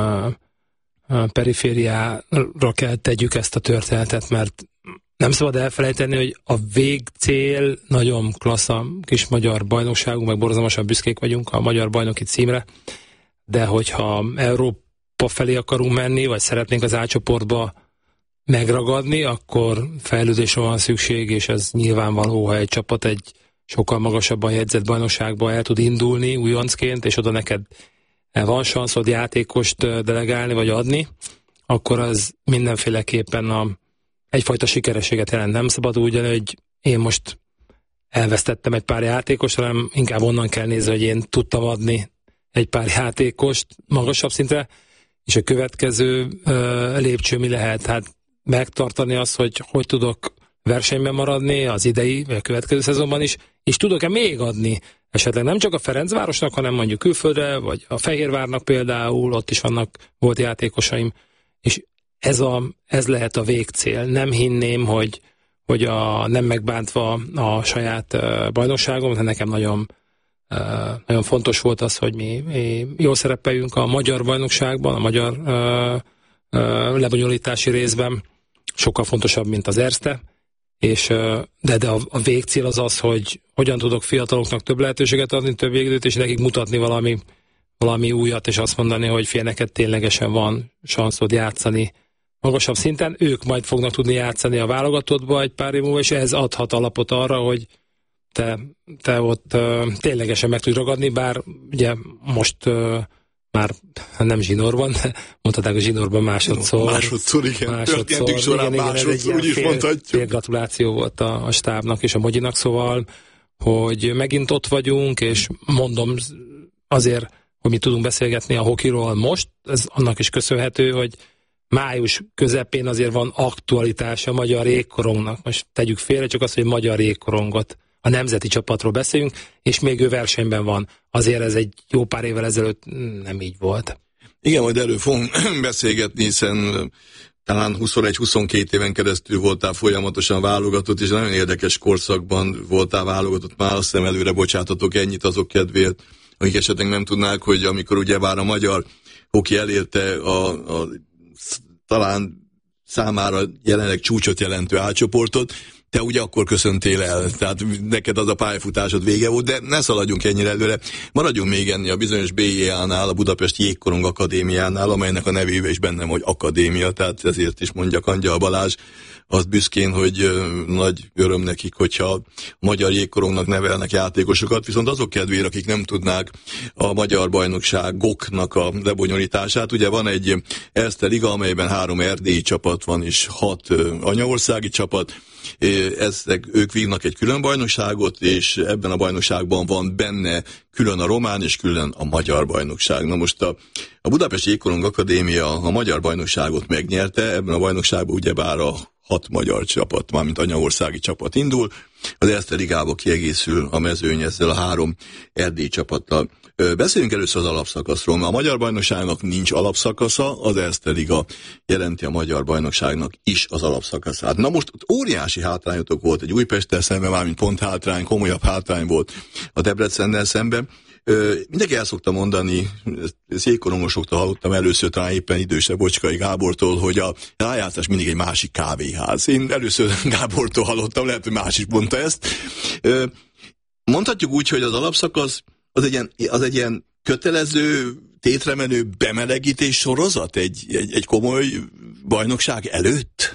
perifériára kell tegyük ezt a történetet, mert nem szabad elfelejteni, hogy a végcél nagyon klassz a kis magyar bajnokságunk, meg borzalmasan büszkék vagyunk a magyar bajnoki címre, de hogyha Európa felé akarunk menni, vagy szeretnénk az A-csoportba megragadni, akkor fejlődésre van szükség, és ez nyilvánvaló, ha egy csapat egy sokkal magasabban jegyzett bajnokságba el tud indulni újoncként, és oda neked van szanszod játékost delegálni, vagy adni, akkor az mindenféleképpen a, egyfajta sikerességet jelent. Nem szabad úgy, hogy én most elvesztettem egy pár játékost, hanem inkább onnan kell nézni, hogy én tudtam adni egy pár játékost magasabb szintre, és a következő uh, lépcső mi lehet? Hát megtartani azt, hogy hogy tudok versenyben maradni az idei, vagy a következő szezonban is, és tudok-e még adni esetleg nem csak a Ferencvárosnak, hanem mondjuk külföldre, vagy a Fehérvárnak például, ott is vannak, volt játékosaim, és ez, a, ez lehet a végcél. Nem hinném, hogy, hogy a, nem megbántva a saját uh, bajnokságom, de nekem nagyon, uh, nagyon fontos volt az, hogy mi, mi jól szerepeljünk a magyar bajnokságban, a magyar uh, uh, lebonyolítási részben, sokkal fontosabb, mint az Erste, és, uh, de, de a, a végcél az az, hogy hogyan tudok fiataloknak több lehetőséget adni, több végidőt, és nekik mutatni valami, valami újat, és azt mondani, hogy fél neked ténylegesen van sanszod játszani magasabb szinten, ők majd fognak tudni játszani a válogatottba egy pár év múlva, és ez adhat alapot arra, hogy te, te ott uh, ténylegesen meg tudj ragadni, bár ugye most uh, már nem zsinórban, mondhatnák a zsinórban másodszor. Másodszor, igen. Másodszor, során igen, másodszor, úgy is fél, mondhatjuk. Fél gratuláció volt a, a stábnak és a Mogyinak, szóval, hogy megint ott vagyunk, és mondom azért, hogy mi tudunk beszélgetni a hokiról most, ez annak is köszönhető, hogy május közepén azért van aktualitása a magyar jégkorongnak. Most tegyük félre csak azt, hogy magyar jégkorongot, a nemzeti csapatról beszéljünk, és még ő versenyben van. Azért ez egy jó pár évvel ezelőtt nem így volt. Igen, majd erről fogunk beszélgetni, hiszen talán huszonegy-huszonkét éven keresztül voltál folyamatosan válogatott, és nagyon érdekes korszakban voltál válogatott. Már azt hiszem előre bocsátatok ennyit azok kedvéért, akik esetleg nem tudnák, hogy amikor ugyebár a magyar hoki elérte a, a talán számára jelenleg csúcsot jelentő átcsoportot, te ugye akkor köszöntél el, tehát neked az a pályafutásod vége volt, de ne szaladjunk ennyire előre. Maradjunk még ennél a bizonyos bé jé á-nál, a Budapesti Jégkorong Akadémiánál, amelynek a nevében is benne hogy akadémia, tehát ezért is mondja Angyal Balázs azt büszkén, hogy ö, nagy öröm nekik, hogyha a magyar jégkorongnak nevelnek játékosokat, viszont azok kedvére, akik nem tudnák a magyar bajnokságoknak a lebonyolítását, ugye van egy Erste Liga, amelyben három erdélyi csapat van, és hat ö, anyaországi csapat, ezek, ők vívnak egy külön bajnokságot, és ebben a bajnokságban van benne külön a román és külön a magyar bajnokság. Na most a, a Budapesti Jégkorong Akadémia a magyar bajnokságot megnyerte, ebben a bajnokságban ugyebár a hat magyar csapat, mármint anyaországi csapat indul, az Erste Ligába kiegészül a mezőny ezzel a három erdélyi csapattal. Beszéljünk először az alapszakaszról. A magyar bajnokságnak nincs alapszakasza, az Erste Liga jelenti a magyar bajnokságnak is az alapszakaszát. Na most óriási hátrányotok volt egy Újpesttel szemben, mármint pont hátrány, komolyabb hátrány volt a Debrecennel szemben. Mindenki el szokta mondani, ezt jégkorongosoktól hallottam először, talán éppen idősebb Bocskai Gábortól, hogy a rájátszás mindig egy másik kávéház. Én először Gábortól hallottam, lehet, hogy más is mondta ezt. Mondhatjuk úgy, hogy az alapszakasz az egy ilyen, az egy ilyen kötelező, tétremenő bemelegítés sorozat egy, egy, egy komoly bajnokság előtt?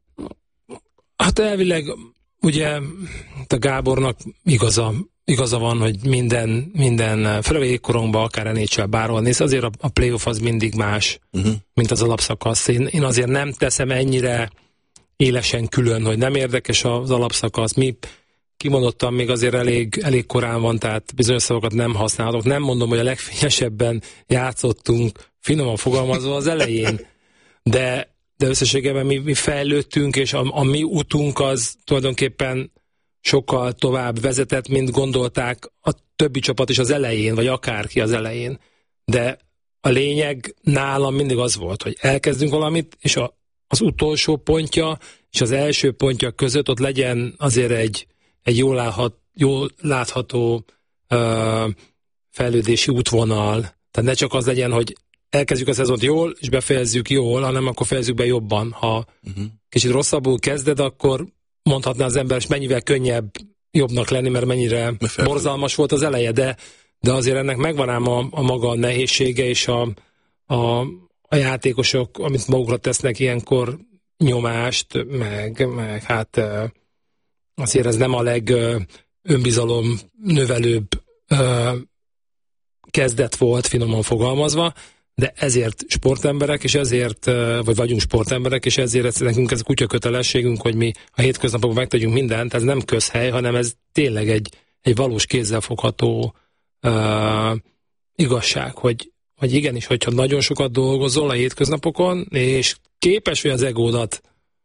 Hát elvileg ugye a Gábornak igaza, igaza van, hogy minden, minden főleg jégkorongban, akár en há el bárhol néz, azért a, a playoff az mindig más, uh-huh. mint az alapszakasz. Én, én azért nem teszem ennyire élesen külön, hogy nem érdekes az alapszakasz. Mi kimondottan még azért elég, elég korán van, tehát bizonyos szavakat nem használhatok. Nem mondom, hogy a legfényesebben játszottunk, finoman fogalmazva az elején, de, de összességében mi, mi fejlődtünk, és a, a mi utunk az tulajdonképpen sokkal tovább vezetett, mint gondolták a többi csapat is az elején, vagy akárki az elején. De a lényeg nálam mindig az volt, hogy elkezdünk valamit, és a, az utolsó pontja és az első pontja között ott legyen azért egy egy jól, láthat, jól látható ö, fejlődési útvonal. Tehát ne csak az legyen, hogy elkezdjük a szezont jól, és befejezzük jól, hanem akkor fejezzük be jobban. Ha uh-huh. kicsit rosszabbul kezded, akkor mondhatná az ember, és mennyivel könnyebb jobbnak lenni, mert mennyire borzalmas volt az eleje, de, de azért ennek megvan ám a, a maga nehézsége, és a, a, a játékosok, amit magukra tesznek ilyenkor nyomást, meg, meg hát azért ez nem a legönbizalom növelőbb ö, kezdet volt, finoman fogalmazva, de ezért sportemberek, és ezért, ö, vagy vagyunk sportemberek, és ezért nekünk ez kutya kötelességünk, hogy mi a hétköznapokban megtegyünk mindent, ez nem közhely, hanem ez tényleg egy, egy valós kézzelfogható ö, igazság, hogy, hogy igenis, hogyha nagyon sokat dolgozol a hétköznapokon, és képes vagy az egódat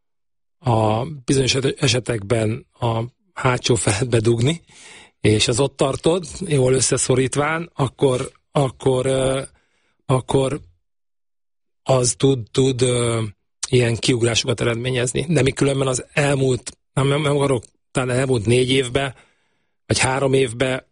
a bizonyos esetekben a hátsó feledbe dugni, és az ott tartod, jól összeszorítván, akkor, akkor, uh, akkor az tud, tud uh, ilyen kiugrásokat eredményezni. De mi különben az elmúlt nem, nem akarok, talán elmúlt négy évben, vagy három évben,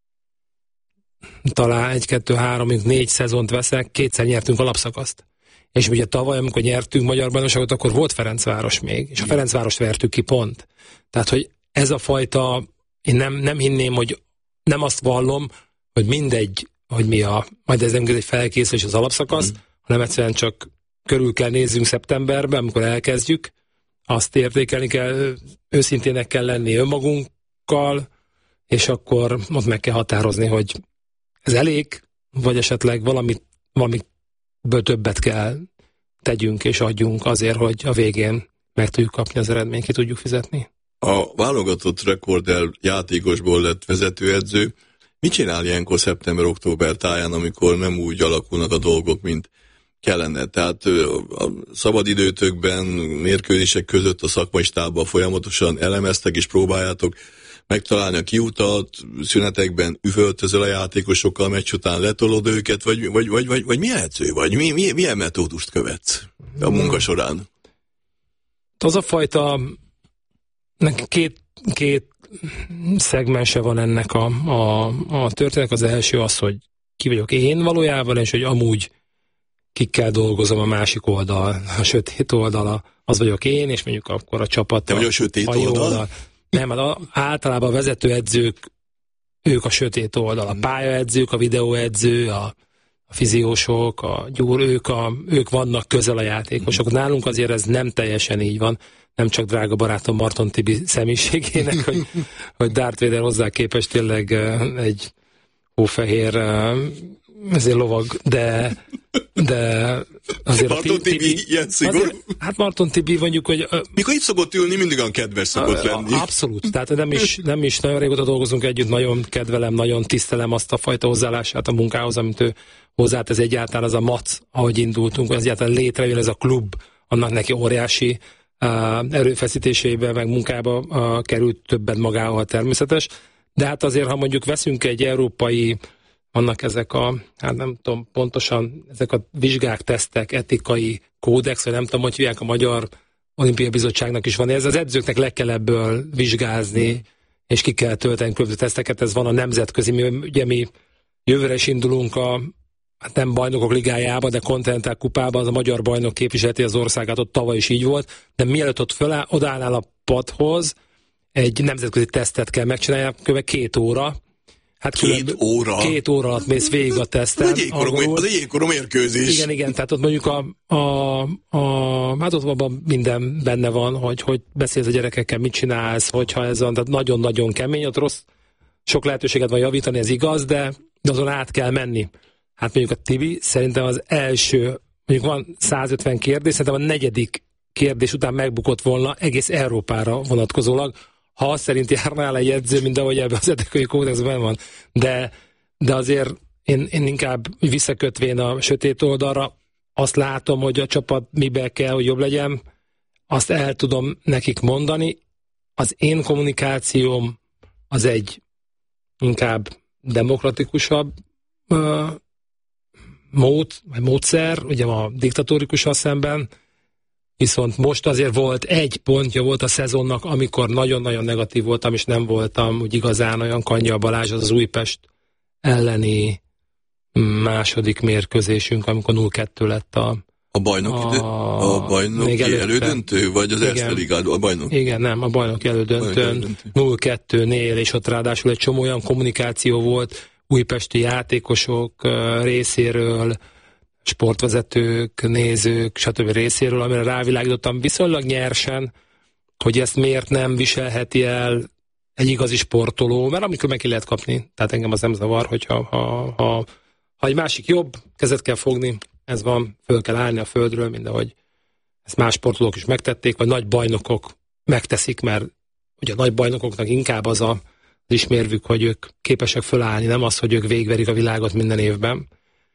talán egy, kettő, három, négy szezont veszek, kétszer nyertünk alapszakaszt. És ugye tavaly, amikor nyertünk magyar bajnokságot, akkor volt Ferencváros még, és a Ferencvárost vertük ki pont. Tehát, hogy ez a fajta, én nem, nem hinném, hogy nem azt vallom, hogy mindegy, hogy mi a, majd ez nem egy felkészülés az alapszakasz, mm. hanem egyszerűen csak körül kell nézzünk szeptemberben, amikor elkezdjük, azt értékelni kell, őszintének kell lenni önmagunkkal, és akkor ott meg kell határozni, hogy ez elég, vagy esetleg valamit, valamiből többet kell tegyünk és adjunk azért, hogy a végén meg tudjuk kapni az eredményt, ki tudjuk fizetni. A válogatott rekorder játékosból lett vezetőedző. Mit csinál ilyenkor szeptember-október táján, amikor nem úgy alakulnak a dolgok, mint kellene? Tehát a szabadidőtökben, mérkőzések között a szakmai stábban folyamatosan elemeztek és próbáljátok megtalálni a kiutat, szünetekben üvöltözöl a játékosokkal, meccs után letolod őket, vagy, vagy, vagy, vagy, vagy milyen edző vagy? Mi, mi, milyen metódust követsz a munka során? Az a fajta, két, két szegmense van ennek a, a, a történet. Az első az, hogy ki vagyok én valójában, és hogy amúgy kikkel dolgozom a másik oldal, a sötét oldala, az vagyok én, és mondjuk akkor a csapat. Te vagy a sötét a oldal? oldal. Nem, hát általában a vezetőedzők, ők a sötét oldal, a pályaedzők, a videóedző, a, a fiziósok, a gyúr, ők, a, ők vannak közel a játékosok. Nálunk azért ez nem teljesen így van, nem csak drága barátom Marton Tibi személyiségének, hogy, hogy Darth Vader hozzá képest tényleg egy hófehér ezért lovag, de de azért Marton a Tibi, Tibi ilyen szigorú? Azért, hát Marton Tibi mondjuk, hogy... Mikor itt szokott ülni, mindig olyan kedves szokott lenni. Abszolút, tehát nem is, nem is nagyon régóta dolgozunk együtt, nagyon kedvelem, nagyon tisztelem azt a fajta hozzáállását a munkához, amit ő hozzátesz egyáltalán, az a mac, ahogy indultunk, az egyáltalán létrejön ez a klub, annak neki óriási uh, erőfeszítéseiben, meg munkába uh, került többet magához természetes, de hát azért, ha mondjuk veszünk egy európai, vannak ezek a, hát nem tudom pontosan, ezek a vizsgák, tesztek, etikai kódex, vagy nem tudom, hogy hívják, a Magyar Olimpiai Bizottságnak is van. Ez az edzőknek le kell ebből vizsgázni, mm. és ki kell tölteni különböző teszteket. Ez van a nemzetközi, mi, ugye mi jövőre is indulunk a, hát nem bajnokok ligájába, de Continental kupában, az a magyar bajnok képviseleti az országát, ott tavaly is így volt, de mielőtt ott föláll, odállnál a padhoz, egy nemzetközi tesztet kell megcsinálni, kb. két óra. Hát két különbö- óra? Két óra alatt mész végig a teszten. Az egy jégkorom mérkőzés. Igen, igen, tehát ott mondjuk a, a, a hát ott abban minden benne van, hogy, hogy beszélsz a gyerekekkel, mit csinálsz, hogyha ez van, tehát nagyon-nagyon kemény, ott rossz, sok lehetőséget van javítani, ez igaz, de, de azon át kell menni. Hát mondjuk a Tibi szerintem az első, mondjuk van százötven kérdés, szerintem a negyedik kérdés után megbukott volna egész Európára vonatkozólag, ha azt szerint járnál egy edző, mint ahogy ebben az etikai kódexben van. De, de azért én, én inkább visszakötvén a sötét oldalra azt látom, hogy a csapat mibe kell, hogy jobb legyen, azt el tudom nekik mondani. Az én kommunikációm az egy inkább demokratikusabb uh, mód, vagy módszer, ugye a diktatórikussal szemben, viszont most azért volt egy pontja volt a szezonnak, amikor nagyon-nagyon negatív voltam, és nem voltam úgy igazán olyan Kanya Balázs, az az Újpest elleni második mérkőzésünk, amikor nulla kettő lett a A bajnoki, a, a bajnoki elődöntő, vagy az Erste Ligád, a bajnok? Igen, nem, a bajnoki elődöntőn nulla kettőnél, és ott ráadásul egy csomó olyan kommunikáció volt újpesti játékosok részéről, sportvezetők, nézők, stb. Részéről, amire rávilágítottam viszonylag nyersen, hogy ezt miért nem viselheti el egy igazi sportoló, mert amikor meg ki lehet kapni, tehát engem az nem zavar, hogyha ha, ha, ha egy másik jobb, kezet kell fogni, ez van, föl kell állni a földről, mindahogy ezt más sportolók is megtették, vagy nagy bajnokok megteszik, mert ugye a nagy bajnokoknak inkább az a, az ismérvük, hogy ők képesek fölállni, nem az, hogy ők végverik a világot minden évben.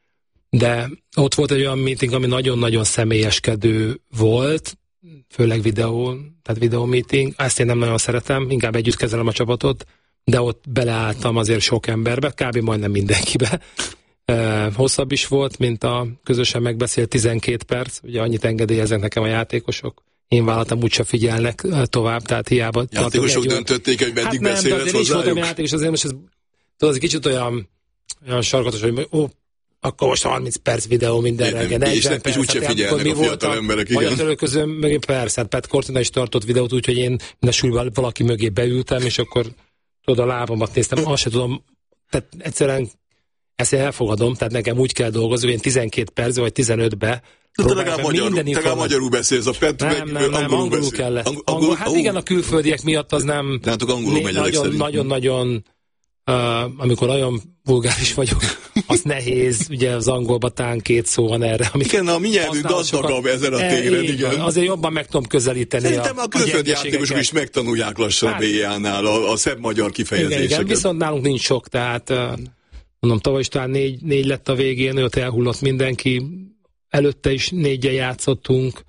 De ott volt egy olyan meeting, ami nagyon-nagyon személyeskedő volt, főleg videó, tehát videó meeting. Ezt én nem nagyon szeretem, inkább együtt kezelem a csapatot, de ott beleálltam azért sok emberbe, kb. Majdnem mindenkibe. E, hosszabb is volt, mint a közösen megbeszélt tizenkét perc, ugye annyit engedélyeznek nekem a játékosok, én vállalatom úgyse figyelnek tovább, tehát hiába. Játékosok döntötték, hogy meddig hát beszélhetsz hozzájuk? Hát nem, de játékos, azért most ez, tudod, ez kicsit olyan, olyan sarkatos, hogy ó, akkor most harminc perc videó minden reggel. És, és úgyse figyelnek a fiatal emberek, igen. Magyar törölközőn mögé persze, hát Pat Cortina is tartott videót, úgyhogy én minden súlyban valaki mögé beültem, és akkor tudod, a lábamat néztem, azt sem tudom, tehát egyszerűen ezt elfogadom, tehát nekem úgy kell dolgozni, én tizenkét perc vagy tizenötbe te legalább magyar, magyarul beszélsz, a Pet nem, meg nem, nem, angolul beszél. Kellett. Ang- angol, angol, hát ó, igen, a külföldiek miatt az nem... Látok, angolul megy nagyon, nagyon, nagyon, uh, amikor nagyon vulgáris vagyok, az nehéz, ugye az angolban tán két szó van erre. Igen, a mi nyelvünk gazdagabb ezen a téren, igen. Azért jobban meg tudom közelíteni. Szerintem a, a külföldi játékosok is megtanulják lassan hát, a bé á-nál a, a szebb magyar kifejezéseket. Igen, igen, viszont nálunk nincs sok, tehát uh, mondom, tavaly is talán négy, négy lett a végén, ott elhullott mindenki, előtte is négyen játszottunk,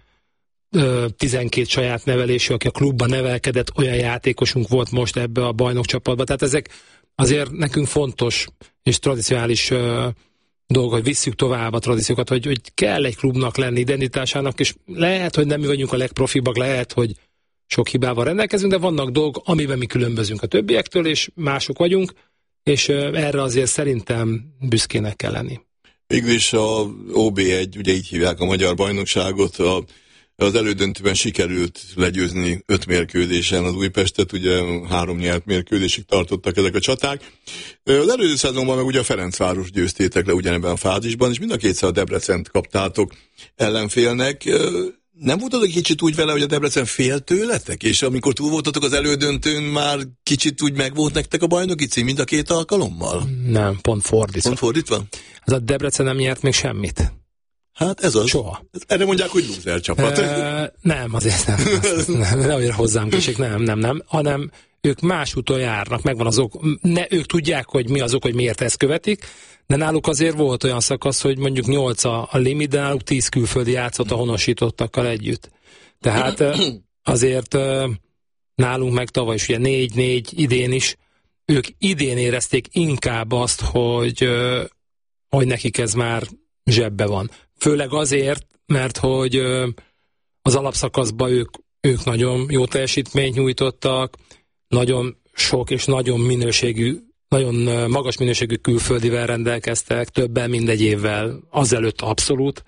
tizenkét saját nevelésű, aki a klubban nevelkedett, olyan játékosunk volt most ebbe a bajnokcsapatba. Tehát ezek azért nekünk fontos és tradicionális uh, dolgok, hogy visszük tovább a tradíciókat, hogy, hogy kell egy klubnak lenni identitásának, és lehet, hogy nem mi vagyunk a legprofibbak, lehet, hogy sok hibával rendelkezünk, de vannak dolgok, amiben mi különbözünk a többiektől, és mások vagyunk, és uh, erre azért szerintem büszkének kell lenni. Mégis a o bé egy, ugye így hívják a magyar bajnokságot, a, az elődöntőben sikerült legyőzni öt mérkőzésen az Újpestet, ugye három nyert mérkőzésig tartottak ezek a csaták. Az előző szezonban meg ugye a Ferencváros győztétek le ugyanebben a fázisban, és mind a kétszer a Debrecent kaptátok ellenfélnek. Nem voltatok kicsit úgy vele, hogy a Debrecen fél tőletek? És amikor túl voltatok az elődöntőn, már kicsit úgy megvolt nektek a bajnoki cím mind a két alkalommal? Nem, pont fordítva. Pont fordítva? Az a Debrecen nem nyert még semmit. Hát ez az. Soha. Erre mondják, hogy lúzer csapat. E, nem, azért nem. nem, nem olyan hozzám kössék, nem, nem, nem. Hanem ők más úton járnak, megvan az ok. Ne, ők tudják, hogy mi az ok, hogy miért ezt követik, de náluk azért volt olyan szakasz, hogy mondjuk nyolc a, a limit, de náluk tíz külföldi játszott a honosítottakkal együtt. Tehát azért nálunk meg tavaly is, ugye négy-négy idén is, ők idén érezték inkább azt, hogy, hogy nekik ez már zsebbe van. Főleg azért, mert hogy az alapszakaszban ők, ők nagyon jó teljesítményt nyújtottak, nagyon sok és nagyon minőségű, nagyon magas minőségű külföldivel rendelkeztek, többen mindegy évvel, azelőtt abszolút.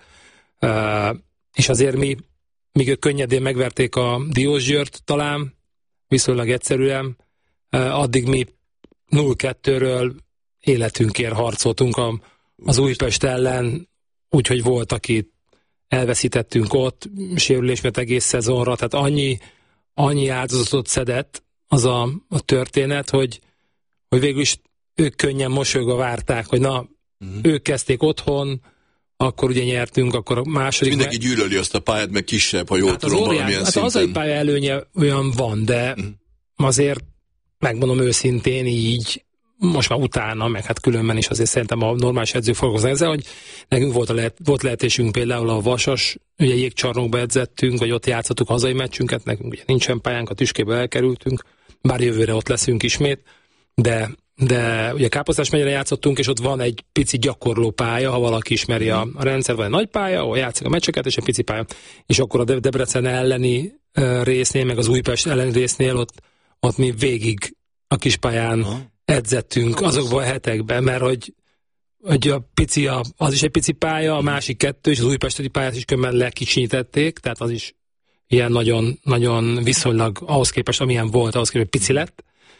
És azért mi, míg ők könnyedén megverték a Diósgyőrt talán, viszonylag egyszerűen, addig mi nulla kettőről életünkért harcoltunk a, az Újpest ellen, úgyhogy volt, akit elveszítettünk ott, sérülés miatt egész szezonra, tehát annyi, annyi áldozatot szedett az a, a történet, hogy, hogy végül is ők könnyen mosolyogva várták, hogy na, uh-huh. ők kezdték otthon, akkor ugye nyertünk, akkor a második... És mindenki me... gyűlöli azt a pályát, meg kisebb, ha jól hát tudom, valamilyen hát szinten. Az hazai pálya előnye olyan van, de uh-huh. azért megmondom őszintén így, most már utána, meg hát különben is azért szerintem a normális edzők foglalkoznak ezzel, hogy nekünk volt, a lehet, volt lehetésünk például a Vasas, ugye jégcsarnokba edzettünk, vagy ott játszottuk hazai meccsünket, nekünk ugye nincsen pályánk, a Tüskébe elkerültünk, bár jövőre ott leszünk ismét, de, de ugye Káposztás megyre játszottunk, és ott van egy pici gyakorló pálya, ha valaki ismeri a, a rendszer, vagy egy nagy pálya, ahol játszik a meccseket, és egy pici pálya. És akkor a Debrecen elleni uh, résznél, meg az Újpest elleni résznél ott, ott mi végig a kispályán uh-huh. edzettünk azokban a hetekben, mert hogy, hogy a pici, a, az is egy pici pálya, a másik kettő, és az újpesti pályát is könnyen lekicsinyítették, tehát az is ilyen nagyon, nagyon viszonylag ahhoz képest, amilyen volt, ahhoz képest pici lett,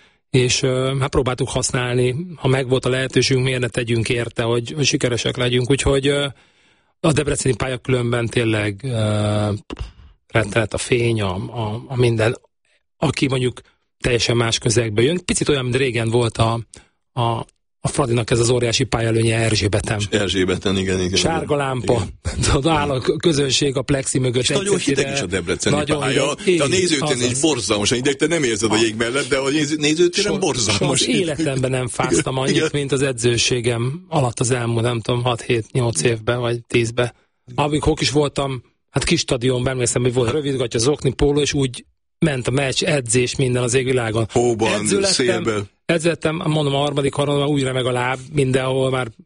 és hát próbáltuk használni, ha meg volt a lehetőségünk, miért ne tegyünk érte, hogy, hogy sikeresek legyünk, úgyhogy a debreceni pálya különben tényleg uh, rettenet a fény, a, a, a minden, aki mondjuk teljesen más közegbe jön. Picit olyan, mint régen volt a, a, a Fradinak ez az óriási pályelőnye Erzsébeten. Erzsébeten, igen, igen. Sárga lámpa, tudod, áll a közönség a plexi mögött. És nagyon hideg is a debreceni pálya. De a nézőtéren is borzalmasan hideg, te nem érzed a jég mellett, de a nézőtéren borzalmas. Az életemben nem fáztam annyit, igen, mint az edzőségem alatt az elmúlt, nem tudom, hat-hét-nyolc évben, vagy tízben. Amikor is voltam, hát kis stadionban, emlékszem, hogy volt rövidgatja, zokni, póló, és úgy ment a meccs, edzés, minden az égvilágon. Hóban, szélben. Edzettem, mondom, a harmadik harmadban újra meg a láb, mindenhol már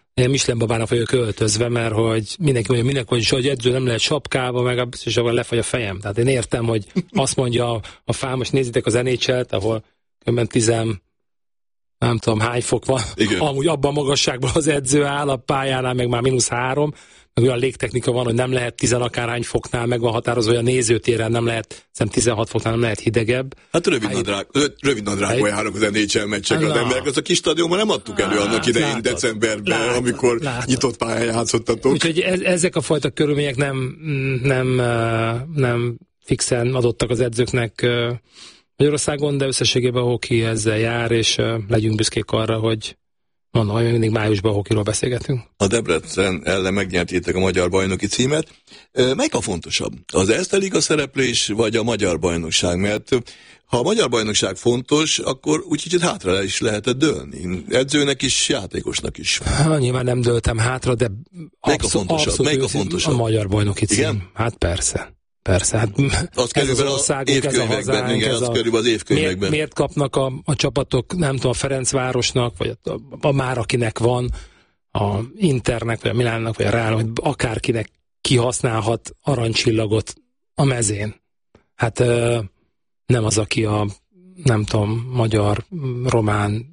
én Michelin babának vagyok öltözve, mert hogy mindenki mondja, mindenki mondja, hogy edző nem lehet sapkába, meg biztos, hogy lefagy a fejem. Tehát én értem, hogy azt mondja a, a fám, most nézzétek az en há el-t, ahol kb. Tizen, nem tudom hány fok van. Igen. Amúgy abban a magasságban az edző áll, a pályánál meg már mínusz három, meg olyan légtechnika van, hogy nem lehet tizen akárhány foknál, meg van határozva, hogy a nézőtéren nem lehet, szerintem tizenhat foknál nem lehet hidegebb. Hát rövid nadrág, rövid nadrágban járnak az en há el meccsek az emberek, az a kis stadionban nem adtuk elő annak idején látod, decemberben, látod, amikor látod. Nyitott pályán játszottatok. Úgyhogy ez, ezek a fajta körülmények nem, nem, nem fixen adottak az edzőknek Magyarországon, de összességében a hoki ezzel jár, és legyünk büszkék arra, hogy mondom, hogy mindig májusban a hokiról beszélgetünk. A Debrecen ellen megnyertétek a magyar bajnoki címet. Melyik a fontosabb? Az Erste Liga szereplés, vagy a magyar bajnokság? Mert ha a magyar bajnokság fontos, akkor úgy kicsit hátra is lehetett dőlni. Edzőnek is, játékosnak is. Ha, nyilván nem dőltem hátra, de melyik a fontosabb? Melyik a fontosabb? A magyar bajnoki cím. Igen? Hát persze. Persze, hát az ez az országunk, ez a hazánk, igen, ez a, az évkönyvekben. Miért, miért kapnak a, a csapatok, nem tudom, a Ferencvárosnak, vagy a, a, a már akinek van, a Internek, vagy a Milánnak, vagy a Real, vagy akárkinek kihasználhat aranycsillagot a mezén. Hát nem az, aki a, nem tudom, magyar, román,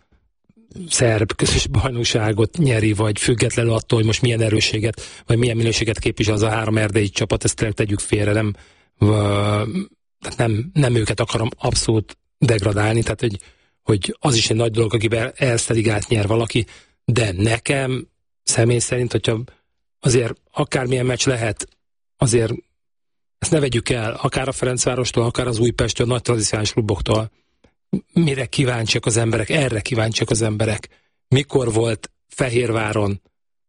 szerb közös bajnokságot nyeri, vagy függetlenül attól, hogy most milyen erősséget, vagy milyen minőséget képvisel az a három erdélyi csapat, ezt tegyük félre, nem, tehát nem, nem őket akarom abszolút degradálni, tehát hogy, hogy az is egy nagy dolog, akiben Erste Ligát nyer valaki, de nekem személy szerint, hogyha azért akármilyen meccs lehet, azért ezt ne vegyük el, akár a Ferencvárostól, akár az Újpesttől, nagy tradicionális kluboktól, mire kíváncsiak az emberek, erre kíváncsiak az emberek. Mikor volt Fehérváron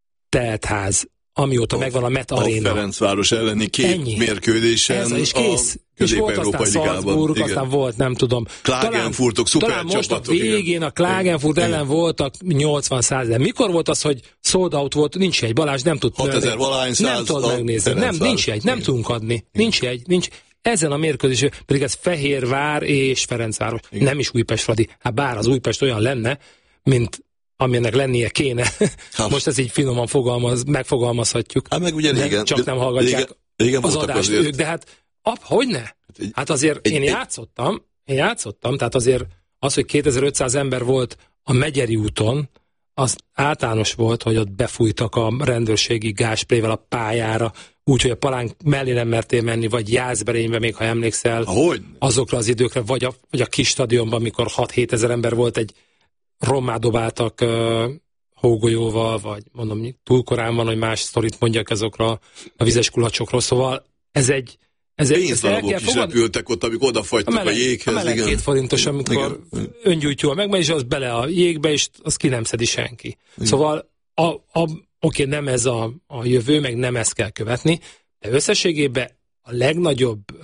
teltház, amióta a, megvan a Met Arena. A Ferencváros elleni két Ennyi. mérkőzésen Ez, és kész. a és volt aztán Salzburg, aztán volt, nem tudom. Klagenfurtok, szuper talán csapatok. Most a végén igen. a Klagenfurt igen. ellen voltak nyolcvan száz, de mikor volt az, hogy sold out volt, nincs egy, Balázs nem tud hatezer valány száz, nem tudod megnézni, nem, nincs egy, nem tudunk adni, igen. nincs egy, nincs. Ezen a mérkőzésen, pedig ez Fehérvár és Ferencváros, igen. nem is Újpest, Fradi. Hát bár az Újpest olyan lenne, mint amilyennek lennie kéne. Hát. Most ez így finoman fogalmaz, megfogalmazhatjuk. Hát meg ugye régen, csak nem hallgatják régen, régen az adást azért. ők, de hát ap, hogyne? Hát azért egy, én játszottam, én játszottam, tehát azért az, hogy kétezer-ötszáz ember volt a Megyeri úton, az általános volt, hogy ott befújtak a rendőrségi gázsprével a pályára, úgyhogy a palánk mellé nem mertél menni, vagy Jászberénybe, még ha emlékszel, Ahogy? azokra az időkre, vagy a, vagy a kis stadionban, amikor hat-hét ezer ember volt, egy rommá dobáltak uh, hógolyóval, vagy mondom, túl korán van, hogy más sztorit mondjak ezokra a vizes kulacsokról, szóval ez egy ez pénzdalabok is repültek ott, amikor odafagytak a, meleg, a jéghez. A meleg igen. két forintos, amikor igen. öngyújtó megmegy, és az bele a jégbe, és az ki nem szedi senki. Igen. Szóval a, a, oké, nem ez a, a jövő, meg nem ezt kell követni, de összességében a legnagyobb uh,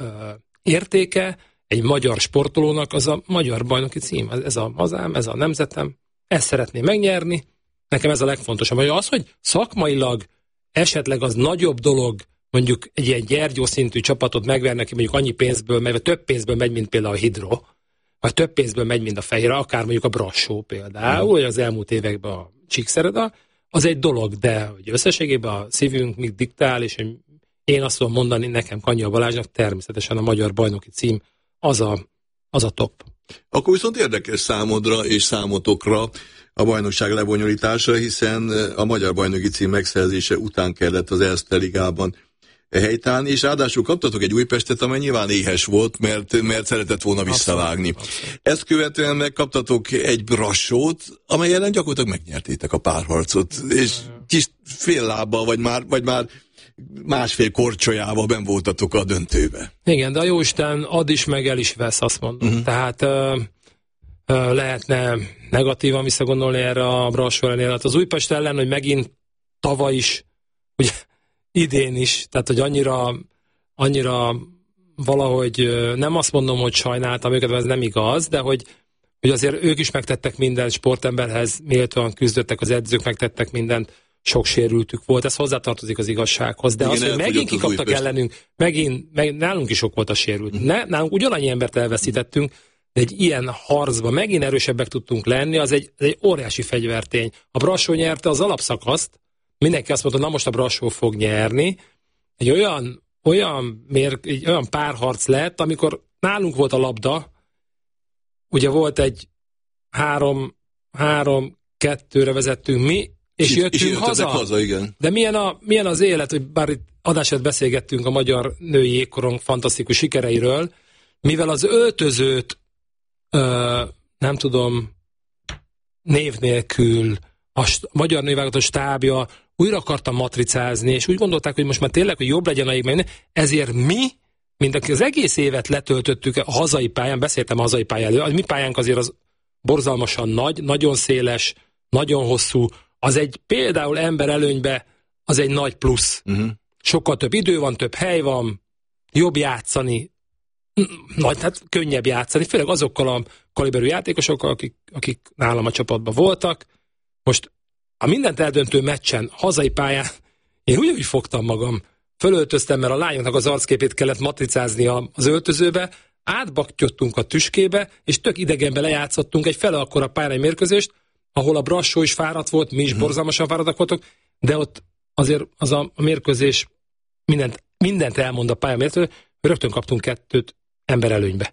értéke egy magyar sportolónak az a magyar bajnoki cím. Ez a hazám, ez a nemzetem, ezt szeretném megnyerni, nekem ez a legfontosabb. Vagy az, hogy szakmailag esetleg az nagyobb dolog, mondjuk egy ilyen Gyergyó szintű csapatot megverni, aki mondjuk annyi pénzből megy, vagy több pénzből megy, mint például a Hidro, vagy több pénzből megy, mint a Fehér, akár mondjuk a Brassó például, vagy az elmúlt években a Csíkszereda, az egy dolog, de hogy összességében a szívünk még diktál, és én azt tudom mondani nekem, Kanya Balázsnak, természetesen a magyar bajnoki cím az a, az a top. Akkor viszont érdekes számodra és számotokra a bajnokság lebonyolítása, hiszen a magyar bajnoki cím megszerzése után kellett az Erste Ligában helytállni, és ráadásul kaptatok egy Újpestet, amely nyilván éhes volt, mert, mert szeretett volna visszavágni. Abszolút, abszolút. Ezt követően megkaptatok egy Brassót, amely ellen gyakorlatilag megnyertétek a párharcot, és kis fél lábbal, vagy már, vagy már másfél korcsolyával benn voltatok a döntőbe. Igen, de a jóisten ad is, meg el is vesz, azt mondom. Uh-huh. Tehát uh, uh, lehetne negatívan visszagondolni erre a Brassó ellenél. Hát az Újpest ellen, hogy megint tavaly is, ugye idén is, tehát hogy annyira, annyira valahogy nem azt mondom, hogy sajnáltam őket, ez nem igaz, de hogy, hogy azért ők is megtettek mindent, sportemberhez méltóan küzdöttek, az edzők megtettek mindent, sok sérültük volt, ez hozzátartozik az igazsághoz, de igen, az, hogy megint kikaptak ellenünk, megint, meg, nálunk is sok volt a sérült. Mm. Ne, nálunk ugyanannyi embert elveszítettünk, de egy ilyen harcban megint erősebbek tudtunk lenni, az egy, egy óriási fegyvertény. A Brassó nyerte az alapszakaszt, mindenki azt mondta, na most a Brassó fog nyerni. Egy olyan, olyan, mér, egy olyan párharc lett, amikor nálunk volt a labda, ugye volt egy három, három, kettőre vezettünk mi, és és jöttünk és haza. haza igen. De milyen, a, milyen az élet, hogy bár itt adását beszélgettünk a magyar női jégkorong fantasztikus sikereiről, mivel az öltözőt ö, nem tudom, név nélkül a st- magyar női válogatott stábja újra akarta matricázni, és úgy gondolták, hogy most már tényleg, hogy jobb legyen a jég, ezért mi, mint aki az egész évet letöltöttük a hazai pályán, beszéltem a hazai pályán, a mi pályánk azért az borzalmasan nagy, nagyon széles, nagyon hosszú, az egy például ember előnybe, az egy nagy plusz. Uh-huh. Sokkal több idő van, több hely van, jobb játszani, nagy, hát könnyebb játszani, főleg azokkal a kaliberű játékosokkal, akik, akik nálam a csapatban voltak. Most a mindent eldöntő meccsen, hazai pályán, én úgy, úgy fogtam magam, fölöltöztem, mert a lányoknak az arcképét kellett matricázni az öltözőbe, átbaktyottunk a tüskébe, és tök idegenbe lejátszottunk egy fele akkora pályai mérkőzést, ahol a Brassó is fáradt volt, mi is hmm. borzalmasan fáradtak voltunk, de ott azért az a, a mérkőzés mindent, mindent elmond a pálya mérkőzés, rögtön kaptunk kettőt ember előnybe.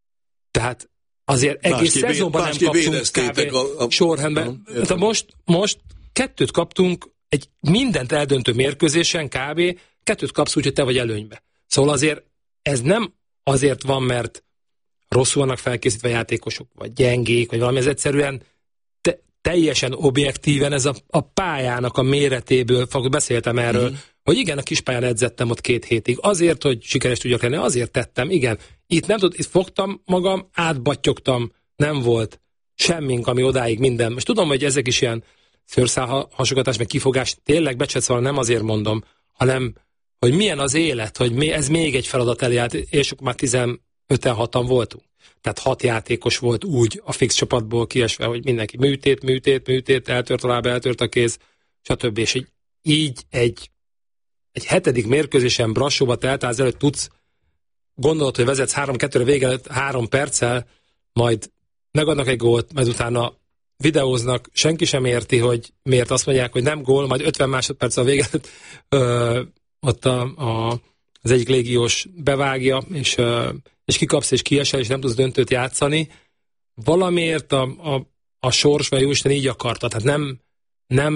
Tehát azért egész másképp, szezonban nem kaptunk kb. A, a, sorrendben. A, most, most kettőt kaptunk egy mindent eldöntő mérkőzésen kb. Kettőt kapsz úgy, hogy te vagy előnybe. Szóval azért ez nem azért van, mert rosszul vannak felkészítve játékosok, vagy gyengék, vagy valami, ez egyszerűen te, teljesen objektíven ez a, a pályának a méretéből, beszéltem erről, mm. hogy igen, a kispályán edzettem ott két hétig. Azért, hogy sikeres tudjak lenni, azért tettem, igen. Itt nem tud, itt fogtam magam, átbattyogtam, nem volt semmink, ami odáig minden. Most tudom, hogy ezek is ilyen szőrszálhasogatás, meg kifogás, tényleg becsetszal, nem azért mondom, hanem, hogy milyen az élet, hogy ez még egy feladat elé állt, és már tizenöten hatan voltunk. Tehát hat játékos volt úgy a fix csapatból kiesve, hogy mindenki műtét, műtét, műtét, eltört a láb, eltört a kéz, stb. És így, így egy, egy hetedik mérkőzésen Brassóba te eltállsz előtt tudsz, gondolod, hogy vezetsz három-kettőre vége előtt három perccel, majd megadnak egy gólt, majd utána videóznak, senki sem érti, hogy miért azt mondják, hogy nem gól, majd ötven másodperc a vége előtt ö, ott a, a, az egyik légiós bevágja, és, ö, és kikapsz, és kiesel, és nem tudsz döntőt játszani. Valamiért a, a, a sors, vagy Jóisten így akarta. Tehát nem, nem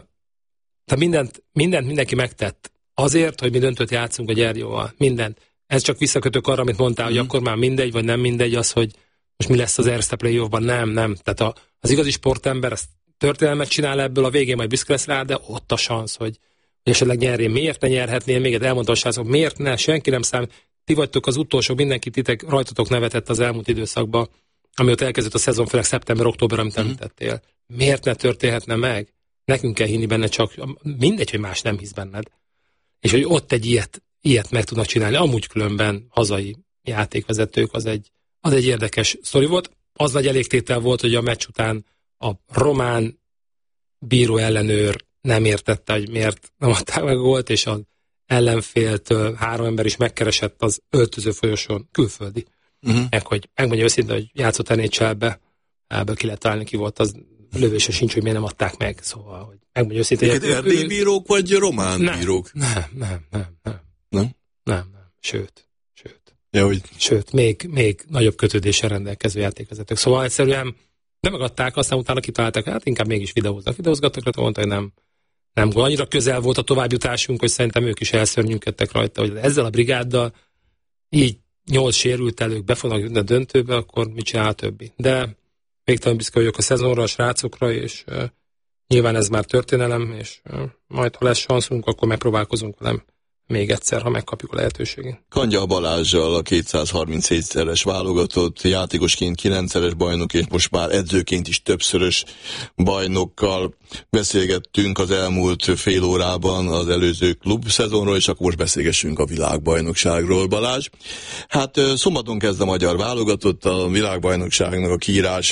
tehát mindent, mindent mindenki megtett. Azért, hogy mi döntőt játszunk a Gyergyóval. Mindent. Ez csak visszakötök arra, amit mondtál, mm. hogy akkor már mindegy, vagy nem mindegy az, hogy most mi lesz az Erste Playoffban. Nem, nem. Tehát a, az igazi sportember ezt történelmet csinál ebből, a végén majd büszke lesz rá, de ott a szansz, hogy, hogy esetleg nyerjén. Miért ne nyerhetnél? Még egy elmondta a srácok, miért ne? Senki nem számít. Ti vagytok az utolsó, mindenki titek, rajtatok nevetett az elmúlt időszakban, amióta elkezdett a szezon, főleg szeptember-október, amit mm. említettél. Miért ne történhetne meg? Nekünk kell hinni benne, csak mindegy, hogy más nem hisz benned. És hogy ott egy ilyet, ilyet meg tudnak csinálni. Amúgy különben hazai játékvezetők, az egy, az egy érdekes sztori volt. Az nagy elégtétel volt, hogy a meccs után a román bíró ellenőr nem értette, hogy miért nem adták meg a gólt, és az ellenféltől három ember is megkeresett az öltöző folyosón, külföldi. Uh-huh. Meg, hogy megmondja őszintén, hogy játszott en há el-be, ebből ki lehet találni, ki volt, az lövőse sincs, hogy miért nem adták meg. Szóval, hogy megmondja őszintén. Hogy erdélyi bírók, vagy román nem, bírók? Nem, nem, nem, nem. Nem? Nem, nem. Sőt, sőt. Ja, hogy... Sőt, még, még nagyobb kötődéssel rendelkező játékvezetők. Szóval egyszerűen nem megadták, aztán utána kitalálták, hát inkább mégis videóznak. Videózgattak, illetve mondta, hogy nem, nem gól. Annyira közel volt a továbbjutásunk, hogy szerintem ők is elszörnyűködtek rajta, hogy ezzel a brigáddal így nyolc sérült elők be fognak jutni a döntőbe, akkor mit csinál a többi. De végtelen büszke vagyok a szezonra, a srácokra, és uh, nyilván ez már történelem, és uh, majd, ha lesz sanszunk, akkor megpróbálkozunk velem még egyszer, ha megkapjuk a lehetőségét. Kangyal Balázssal, a kétszázharminchétszeres válogatott játékosként kilencszeres bajnok, és most már edzőként is többszörös bajnokkal beszélgettünk az elmúlt fél órában az előző klub szezonról, és akkor most beszélgessünk a világbajnokságról, Balázs. Hát szombaton kezd a magyar válogatott, a világbajnokságnak a kiírása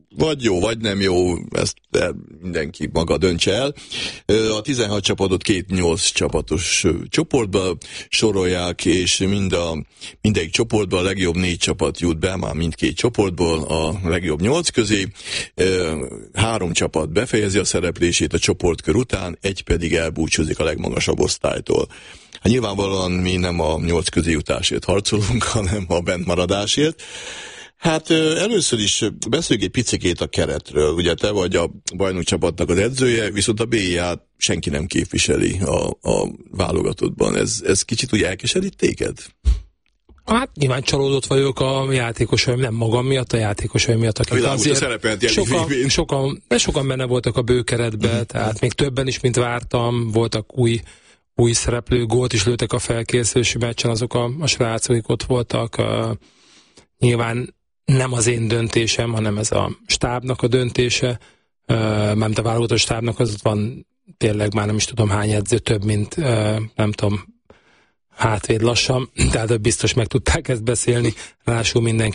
vagy jó, vagy nem jó, ezt mindenki maga döntse el. A tizenhat csapatot két nyolc csapatos csoportba sorolják, és mind a, mindegyik csoportban a legjobb négy csapat jut be, már mindkét csoportból a legjobb nyolc közé. Három csapat befejezi a szereplését a csoportkör után, egy pedig elbúcsúzik a legmagasabb osztálytól. Hát nyilvánvalóan mi nem a nyolc közé jutásért harcolunk, hanem a bentmaradásért. Hát először is beszéljük egy picikét a keretről. Ugye te vagy a bajnokcsapatnak az edzője, viszont a bé i á-t senki nem képviseli a, a válogatottban. Ez, ez kicsit úgy elkeserít téged? Hát nyilván csalódott vagyok a játékosaim, nem magam miatt, a játékosaim miatt, akik azért sokan, sokan, de sokan benne voltak a bőkeretbe, uh-huh. tehát még többen is, mint vártam, voltak új, új szereplő, gólt is lőttek a felkészülési meccsen, azok a, a srácok, akik ott voltak. Uh, nyilván nem az én döntésem, hanem ez a stábnak a döntése, uh, mármint a válogatott stábnak, az van tényleg már nem is tudom hány edző, több, mint uh, nem tudom, hátvéd lassan, tehát biztos meg tudták ezt beszélni, rásul mindenki